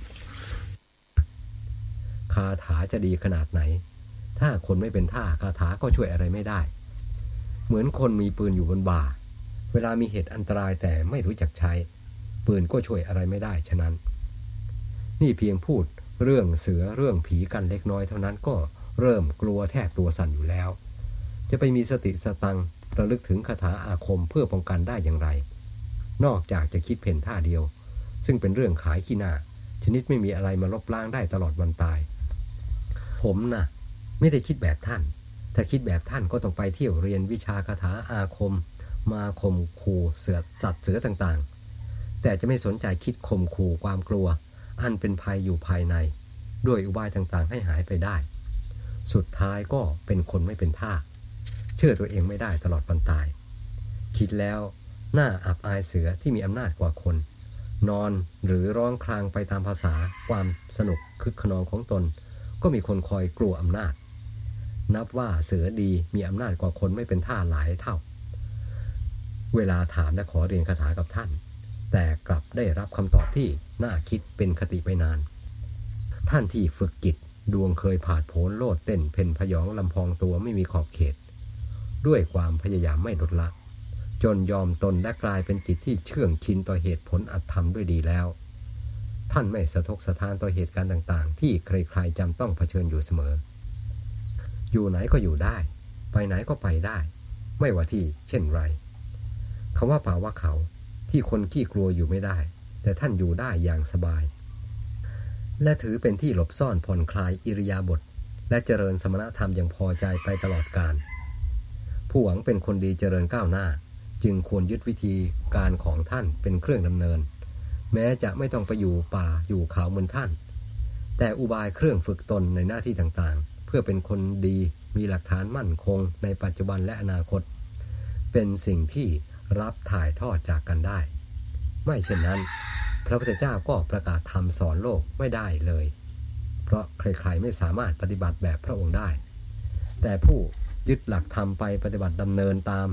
คาถาจะดีขนาดไหนถ้าคนไม่เป็นท่าคาถาก็ช่วยอะไรไม่ได้เหมือนคนมีปืนอยู่บนบ่าเวลามีเหตุอันตรายแต่ไม่รู้จักใช้ปืนก็ช่วยอะไรไม่ได้ฉะนั้นนี่เพียงพูดเรื่องเสือเรื่องผีกันเล็กน้อยเท่านั้นก็เริ่มกลัวแทบตัวสั่นอยู่แล้วจะไปมีสติสตังระลึกถึงคาถาอาคมเพื่อป้องกันได้อย่างไรนอกจากจะคิดเพ่นท่าเดียวซึ่งเป็นเรื่องขายขี้หน้าชนิดไม่มีอะไรมาลบล้างได้ตลอดวันตายผมนะไม่ได้คิดแบบท่านถ้าคิดแบบท่านก็ต้องไปเที่ยวเรียนวิชาคาถาอาคมมาข่มขู่เสือสัตว์เสือต่างๆแต่จะไม่สนใจคิดข่มขู่ความกลัวอันเป็นภัยอยู่ภายในด้วยอุบายต่างๆให้หายไปได้สุดท้ายก็เป็นคนไม่เป็นท่าเชื่อตัวเองไม่ได้ตลอดวันตายคิดแล้วน่าอับอายเสือที่มีอำนาจกว่าคนนอนหรือร้องครางไปตามภาษาความสนุกคึกขนองของตนก็มีคนคอยกลัวอำนาจนับว่าเสือดีมีอำนาจกว่าคนไม่เป็นท่าหลายเท่าเวลาถามและขอเรียนคาถากับท่านแต่กลับได้รับคำตอบที่น่าคิดเป็นคติไปนานท่านที่ฝึกจิตดวงเคยผาดโผนโลดเต้นเพ่นพยองลำพองตัวไม่มีขอบเขตด้วยความพยายามไม่ลดละจนยอมตนและกลายเป็นจิตที่เชื่องชินต่อเหตุผลอัตธรรมด้วยดีแล้วท่านไม่สะทกสะท้านต่อเหตุการณ์ต่างๆที่ใครๆจำต้องเผชิญอยู่เสมออยู่ไหนก็อยู่ได้ไปไหนก็ไปได้ไม่ว่าที่เช่นไรคำว่าป่าว่าเขาที่คนขี้กลัวอยู่ไม่ได้แต่ท่านอยู่ได้อย่างสบายและถือเป็นที่หลบซ่อนผ่อนคลายอิริยาบถและเจริญสมณธรรมอย่างพอใจไปตลอดกาลผู้หวังเป็นคนดีเจริญก้าวหน้าจึงควรยึดวิธีการของท่านเป็นเครื่องดำเนินแม้จะไม่ต้องไปอยู่ป่าอยู่เขาเหมือนท่านแต่อุบายเครื่องฝึกตนในหน้าที่ต่างๆเพื่อเป็นคนดีมีหลักฐานมั่นคงในปัจจุบันและอนาคตเป็นสิ่งที่รับถ่ายทอดจากกันได้ไม่เช่นนั้นพระพุทธเจ้าก็ประกาศธรรมสอนโลกไม่ได้เลยเพราะใครๆไม่สามารถปฏิบัติแบบพระองค์ได้แต่ผู้ยึดหลักธรรมไปปฏิบัติดำเนินตาม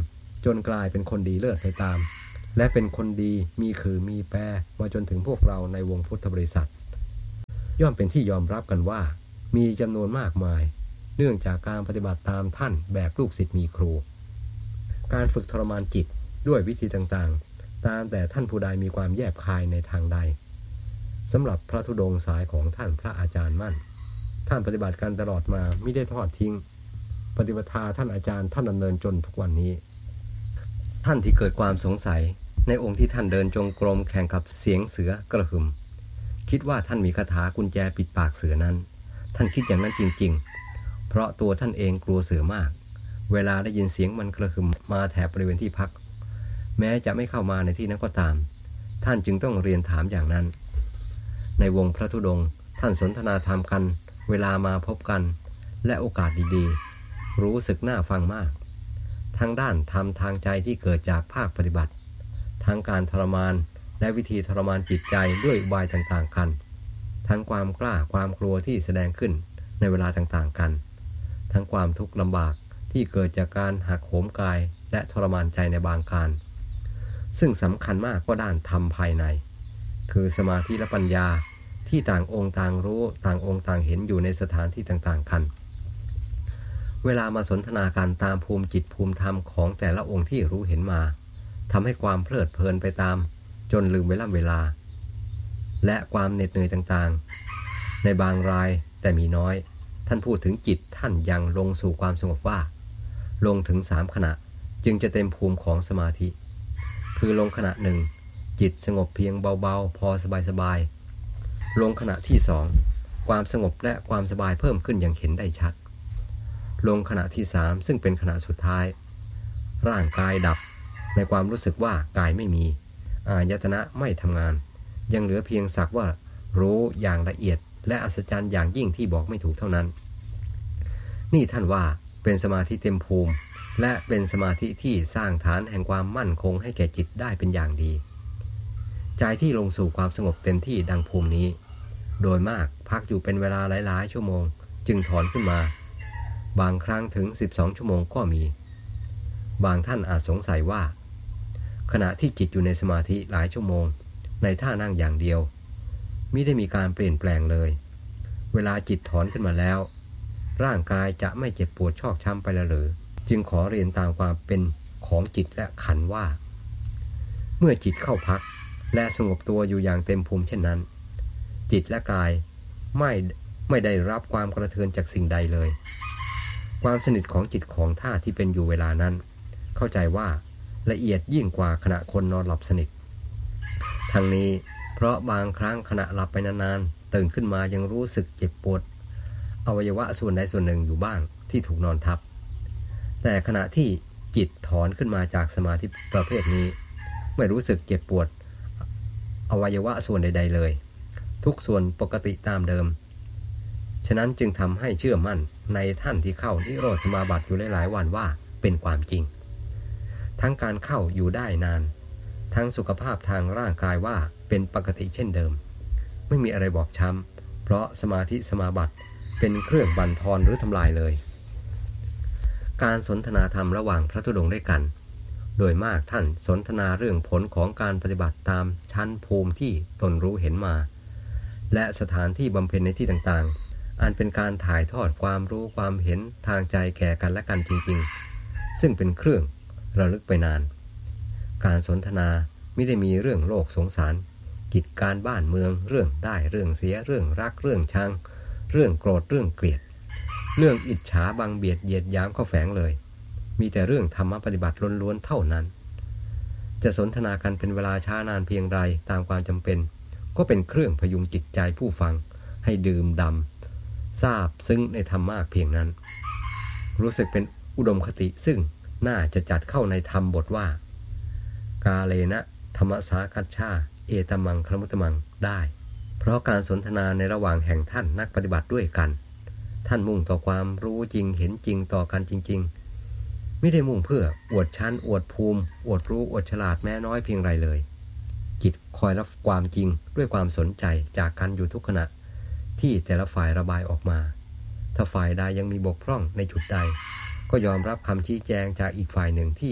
จนกลายเป็นคนดีเลิศไปตามและเป็นคนดีมีคือมีแปรมาจนถึงพวกเราในวงพุทธบริษัทย่อมเป็นที่ยอมรับกันว่ามีจำนวนมากมายเนื่องจากการปฏิบัติตามท่านแบบลูกศิษย์มีครูการฝึกทรมานจิตด้วยวิธีต่างๆตามแต่ท่านผู้ใดมีความแยบคายในทางใดสำหรับพระธุดงค์สายของท่านพระอาจารย์มั่นท่านปฏิบัติการตลอดมาไม่ได้ทอดทิ้งปฏิปทาท่านอาจารย์ท่านดำเนินจนทุกวันนี้ท่านที่เกิดความสงสัยในองค์ที่ท่านเดินจงกรมแข่งกับเสียงเสือกระหึ่มคิดว่าท่านมีคาถากุญแจปิดปากเสือนั้นท่านคิดอย่างนั้นจริงๆเพราะตัวท่านเองกลัวเสือมากเวลาได้ยินเสียงมันกระหึ่มมาแถบบริเวณที่พักแม้จะไม่เข้ามาในที่นั้นก็ตามท่านจึงต้องเรียนถามอย่างนั้นในวงพระธุดงค์ท่านสนทนาธรรมกันเวลามาพบกันและโอกาสดีๆรู้สึกน่าฟังมากทั้งด้านธรรมทางใจที่เกิดจากภาคปฏิบัติทั้งการทรมานและวิธีทรมานจิตใจด้วยอุบายต่างๆกันทั้งความกล้าความกลัวที่แสดงขึ้นในเวลาต่างๆกันทั้งความทุกข์ลำบากที่เกิดจากการหักโหมกายและทรมานใจในบางการซึ่งสำคัญมากก็ด้านธรรมภายในคือสมาธิและปัญญาที่ต่างองค์ต่างรู้ต่างองค์ต่างเห็นอยู่ในสถานที่ต่างๆกันเวลามาสนทนาการตามภูมิจิตภูมิธรรมของแต่ละองค์ที่รู้เห็นมาทำให้ความเพลิดเพลินไปตามจนลืมเวลาเวลาและความเหน็ดเหนื่อยต่างๆในบางรายแต่มีน้อยท่านพูดถึงจิตท่านยังลงสู่ความสงบว่าลงถึงสามขณะจึงจะเต็มภูมิของสมาธิคือลงขณะหนึ่งจิตสงบเพียงเบาๆพอสบายๆลงขณะที่สองความสงบและความสบายเพิ่มขึ้นอย่างเห็นได้ชัดลงขณะที่สามซึ่งเป็นขณะสุดท้ายร่างกายดับในความรู้สึกว่ากายไม่มีอายตนะไม่ทำงานยังเหลือเพียงสักว่ารู้อย่างละเอียดและอัศจรรย์อย่างยิ่งที่บอกไม่ถูกเท่านั้นนี่ท่านว่าเป็นสมาธิเต็มภูมิและเป็นสมาธิที่สร้างฐานแห่งความมั่นคงให้แก่จิตได้เป็นอย่างดีใจที่ลงสู่ความสงบเต็มที่ดังภูมินี้โดยมากพักอยู่เป็นเวลาหลายๆชั่วโมงจึงถอนขึ้นมาบางครั้งถึงสิบสองชั่วโมงก็มีบางท่านอาจสงสัยว่าขณะที่จิตอยู่ในสมาธิหลายชั่วโมงในท่านั่งอย่างเดียวมิได้มีการเปลี่ยนแปลงเลยเวลาจิตถอนขึ้นมาแล้วร่างกายจะไม่เจ็บปวดชอกช้ำไปหรือจึงขอเรียนตามความเป็นของจิตและขันธ์ว่าเมื่อจิตเข้าพักและสงบตัวอยู่อย่างเต็มภูมิเช่นนั้นจิตและกายไม่ไม่ได้รับความกระเทือนจากสิ่งใดเลยความสนิทของจิตของท่าที่เป็นอยู่เวลานั้นเข้าใจว่าละเอียดยิ่งกว่าขณะคนนอนหลับสนิททั้งนี้เพราะบางครั้งขณะหลับไปนานๆตื่นขึ้นมายังรู้สึกเจ็บปวดอวัยวะส่วนใดส่วนหนึ่งอยู่บ้างที่ถูกนอนทับแต่ขณะที่จิตถอนขึ้นมาจากสมาธิประเภทนี้ไม่รู้สึกเจ็บปวดอวัยวะส่วนใดๆเลยทุกส่วนปกติตามเดิมฉะนั้นจึงทำให้เชื่อมั่นในท่านที่เข้านิโรธสมาบัติอยู่หลายๆวันว่าเป็นความจริงทั้งการเข้าอยู่ได้นานทั้งสุขภาพทางร่างกายว่าเป็นปกติเช่นเดิมไม่มีอะไรบอบช้ำเพราะสมาธิสมาบัติเป็นเครื่องบั่นทอนหรือทำลายเลยการสนทนาธรรมระหว่างพระธุดงค์ด้วยกันโดยมากท่านสนทนาเรื่องผลของการปฏิบัติตามชั้นภูมิที่ตนรู้เห็นมาและสถานที่บำเพ็ญในที่ต่างๆอันเป็นการถ่ายทอดความรู้ความเห็นทางใจแก่กันและกันจริงๆซึ่งเป็นเครื่องระลึกไปนานการสนทนาไม่ได้มีเรื่องโลกสงสารกิจการบ้านเมืองเรื่องได้เรื่องเสียเรื่องรักเรื่องชังเรื่องโกรธเรื่องเกลียดเรื่องอิจฉาบังเบียดเหยียดหยามเข้าแฝงเลยมีแต่เรื่องธรรมปฏิบัติล้วนๆเท่านั้นจะสนทนากันเป็นเวลาช้านานเพียงใดตามความจำเป็นก็เป็นเครื่องพยุงจิตใจผู้ฟังให้ดื่มด่ำทราบซึ้งในธรรมมากเพียงนั้นรู้สึกเป็นอุดมคติซึ่งน่าจะจัดเข้าในธรรมบทว่ากาเลนะธรรมสากัจฉาเอตมังครมุตมังได้เพราะการสนทนาในระหว่างแห่งท่านนักปฏิบัติด้วยกันท่านมุ่งต่อความรู้จริงเห็นจริงต่อกันจริงๆไม่ได้มุ่งเพื่ออวดชั้นอวดภูมิอวดรู้อวดฉลาดแม้น้อยเพียงไรเลยจิตคอยรับความจริงด้วยความสนใจจากกันอยู่ทุกขณะที่แต่ละฝ่ายระบายออกมาถ้าฝ่ายใดยังมีบกพร่องในจุดใดก็ยอมรับคำชี้แจงจากอีกฝ่ายหนึ่งที่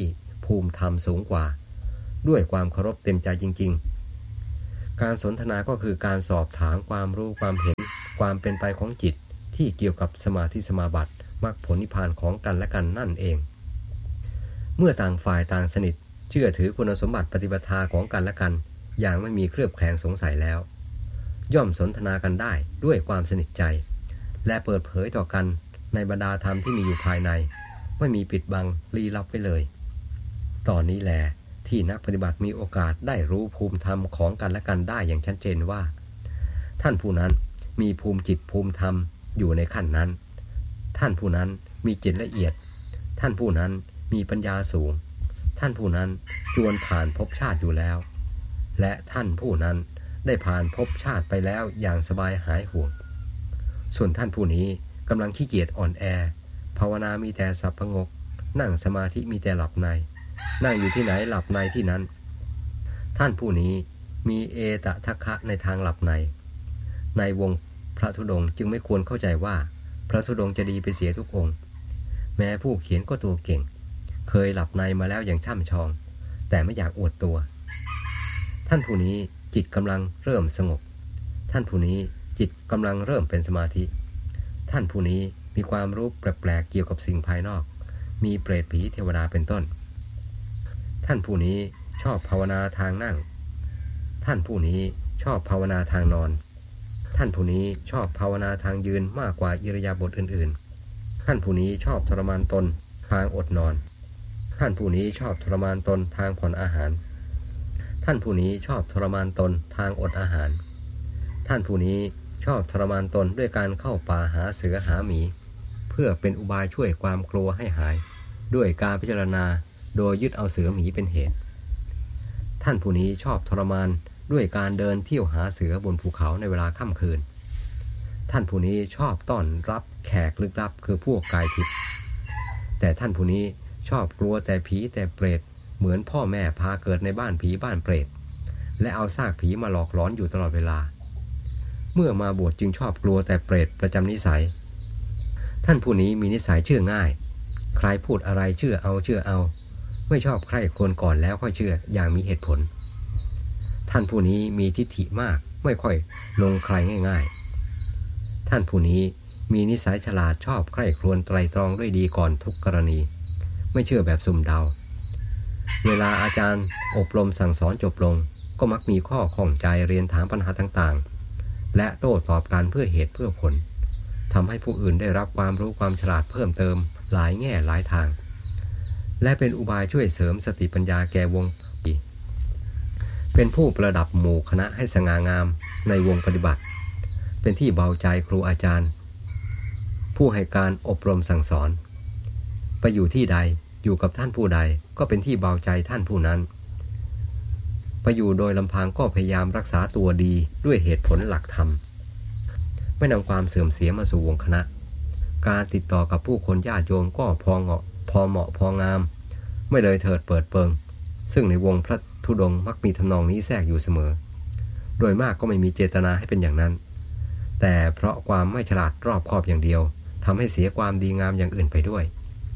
ภูมิธรรมสูงกว่าด้วยความเคารพเต็มใจจริงๆการสนทนาก็คือการสอบถามความรู้ความเห็นความเป็นไปของจิตที่เกี่ยวกับสมาธิสมาบัติมรรคผลนิพพานของกันและกันนั่นเองเมื่อต่างฝ่ายต่างสนิทเชื่อถือคุณสมบัติปฏิปทาของกันและกันอย่างไม่มีเคลือบแคลงสงสัยแล้วย่อมสนทนากันได้ด้วยความสนิทใจและเปิดเผยต่อกันในบรรดาธรรมที่มีอยู่ภายในไม่มีปิดบังลี้ลับไว้เลยตอนนี้แหละที่นักปฏิบัติมีโอกาสได้รู้ภูมิธรรมของกันและกันได้อย่างชัดเจนว่าท่านผู้นั้นมีภูมิจิตภูมิธรรมอยู่ในขั้นนั้นท่านผู้นั้นมีจิตละเอียดท่านผู้นั้นมีปัญญาสูงท่านผู้นั้นจวนผ่านภพชาติอยู่แล้วและท่านผู้นั้นได้ผ่านภพชาติไปแล้วอย่างสบายหายห่วงส่วนท่านผู้นี้กำลังขี้เกียจอ่อนแอภาวนามีแต่สับประงกนั่งสมาธิมีแต่หลับในนั่งอยู่ที่ไหนหลับในที่นั้นท่านผู้นี้มีเอตทัคคะในทางหลับในในวงพระธุดงค์จึงไม่ควรเข้าใจว่าพระธุดงค์จะดีไปเสียทุกองค์แม้ผู้เขียนก็ตัวเก่งเคยหลับในมาแล้วอย่างช่ำชองแต่ไม่อยากอวดตัวท่านผู้นี้จิตกำลังเริ่มสงบท่านผู้นี้จิตกำลังเริ่มเป็นสมาธิท่านผู้นี้มีความรู้แปลกๆเกี่ยวกับสิ่งภายนอกมีเปรตผีเทวดาเป็นต้นท่านผู้นี้ชอบภาวนาทางนั่งท่านผู้นี้ชอบภาวนาทางนอนท่านผู้นี้ชอบภาวนาทางยืนมากกว่าอิริยาบถอื่นๆท่านผู้นี้ชอบทรมานตนทางอดนอนท่านผู้นี้ชอบทรมานตนทางผ่อนอาหารท่านผู้นี้ชอบทรมานตนทางอดอาหารท่านผู้นี้ชอบทรมานตนด้วยการเข้าป่าหาเสือหาหมีเพื่อเป็นอุบายช่วยความกลัวให้หายด้วยการพิจารณาโดยยึดเอาเสือหมีเป็นเหตุท่านผู้นี้ชอบทรมานด้วยการเดินเที่ยวหาเสือบนภูเขาในเวลาค่ำคืนท่านผู้นี้ชอบต้อนรับแขกลึกลับคือพวกกายทิพย์แต่ท่านผู้นี้ชอบกลัวแต่ผีแต่เปรตเหมือนพ่อแม่พาเกิดในบ้านผีบ้านเปรตและเอาซากผีมาหลอกหลอนอยู่ตลอดเวลาเมื่อมาบวชจึงชอบกลัวแต่เปรตประจำนิสัยท่านผู้นี้มีนิสัยเชื่อง่ายใครพูดอะไรเชื่อเอาเชื่อเอาไม่ชอบใครคนก่อนแล้วค่อยเชื่ออย่างมีเหตุผลท่านผู้นี้มีทิฏฐิมากไม่ค่อยลงใครง่ายๆท่านผู้นี้มีนิสัยฉลาดชอบใคร่ครวญไตร่ตรองด้วยดีก่อนทุกกรณีไม่เชื่อแบบสุ่มเดาเวลาอาจารย์อบรมสั่งสอนจบลงก็มักมีข้อข้องใจเรียนถามปัญหาต่างๆและโต้ตอบกันเพื่อเหตุเพื่อผลทำให้ผู้อื่นได้รับความรู้ความฉลาดเพิ่มเติมหลายแง่หลายทางและเป็นอุบายช่วยเสริมสติปัญญาแก่วงเป็นผู้ประดับหมู่คณะให้สง่างามในวงปฏิบัติเป็นที่เบาใจครูอาจารย์ผู้ให้การอบรมสั่งสอนไปอยู่ที่ใดอยู่กับท่านผู้ใดก็เป็นที่เบาใจท่านผู้นั้นไปอยู่โดยลำพังก็พยายามรักษาตัวดีด้วยเหตุผลหลักธรรมไม่นำความเสื่อมเสียมาสู่วงคณะการติดต่อกับผู้คนญาติโยมก็พอเหมาะพอเหมาะพองามไม่เลยเถิดเปิดเปิงซึ่งในวงพระธุดงค์มักมีทำนองนี้แทรกอยู่เสมอโดยมากก็ไม่มีเจตนาให้เป็นอย่างนั้นแต่เพราะความไม่ฉลาดรอบคอบอย่างเดียวทำให้เสียความดีงามอย่างอื่นไปด้วย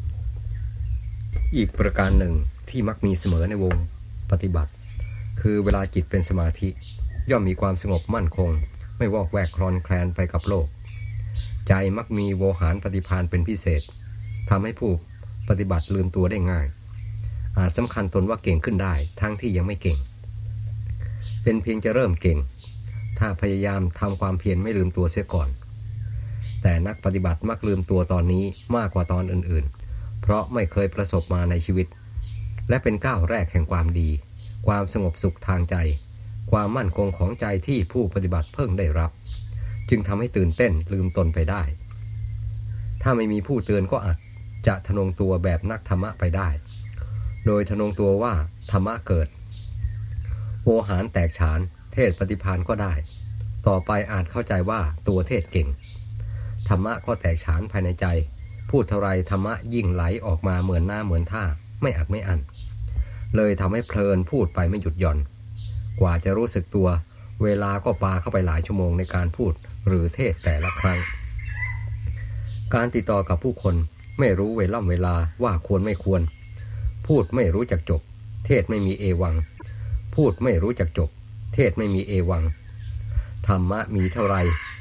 อีกประการหนึ่งที่มักมีเสมอในวงปฏิบัติคือเวลาจิตเป็นสมาธิย่อมมีความสงบมั่นคงไม่วอกแวกคลอนแคลนไปกับโลกใจมักมีโวหารปฏิภาณเป็นพิเศษทำให้ผู้ปฏิบัติลืมตัวได้ง่ายอาจสำคัญตนว่าเก่งขึ้นได้ทั้งที่ยังไม่เก่งเป็นเพียงจะเริ่มเก่งถ้าพยายามทำความเพียรไม่ลืมตัวเสียก่อนแต่นักปฏิบัติมักลืมตัวตอนนี้มากกว่าตอนอื่นๆเพราะไม่เคยประสบมาในชีวิตและเป็นก้าวแรกแห่งความดีความสงบสุขทางใจความมั่นคงของใจที่ผู้ปฏิบัติเพิ่งได้รับจึงทำให้ตื่นเต้นลืมตนไปได้ถ้าไม่มีผู้เตือนก็อาจจะทะนงตัวแบบนักธรรมะไปได้โดยทะนงตัวว่าธรรมะเกิดโวหารแตกฉานเทศปฏิภาณก็ได้ต่อไปอาจเข้าใจว่าตัวเทศเก่งธรรมะก็แตกฉานภายในใจพูดเท่าไรธรรมะยิ่งไหลออกมาเหมือนหน้าเหมือนท่าไม่อัดไม่อั้นเลยทำให้เพลินพูดไปไม่หยุดหย่อนกว่าจะรู้สึกตัวเวลาก็ปาเข้าไปหลายชั่วโมงในการพูดหรือเทศแต่ละครั้งการติดต่อกับผู้คนไม่รู้เวล่ำเวลาว่าควรไม่ควรพูดไม่รู้จักจบเทศไม่มีเอวังพูดไม่รู้จักจบเทศไม่มีเอวังธรรมะมีเท่าไร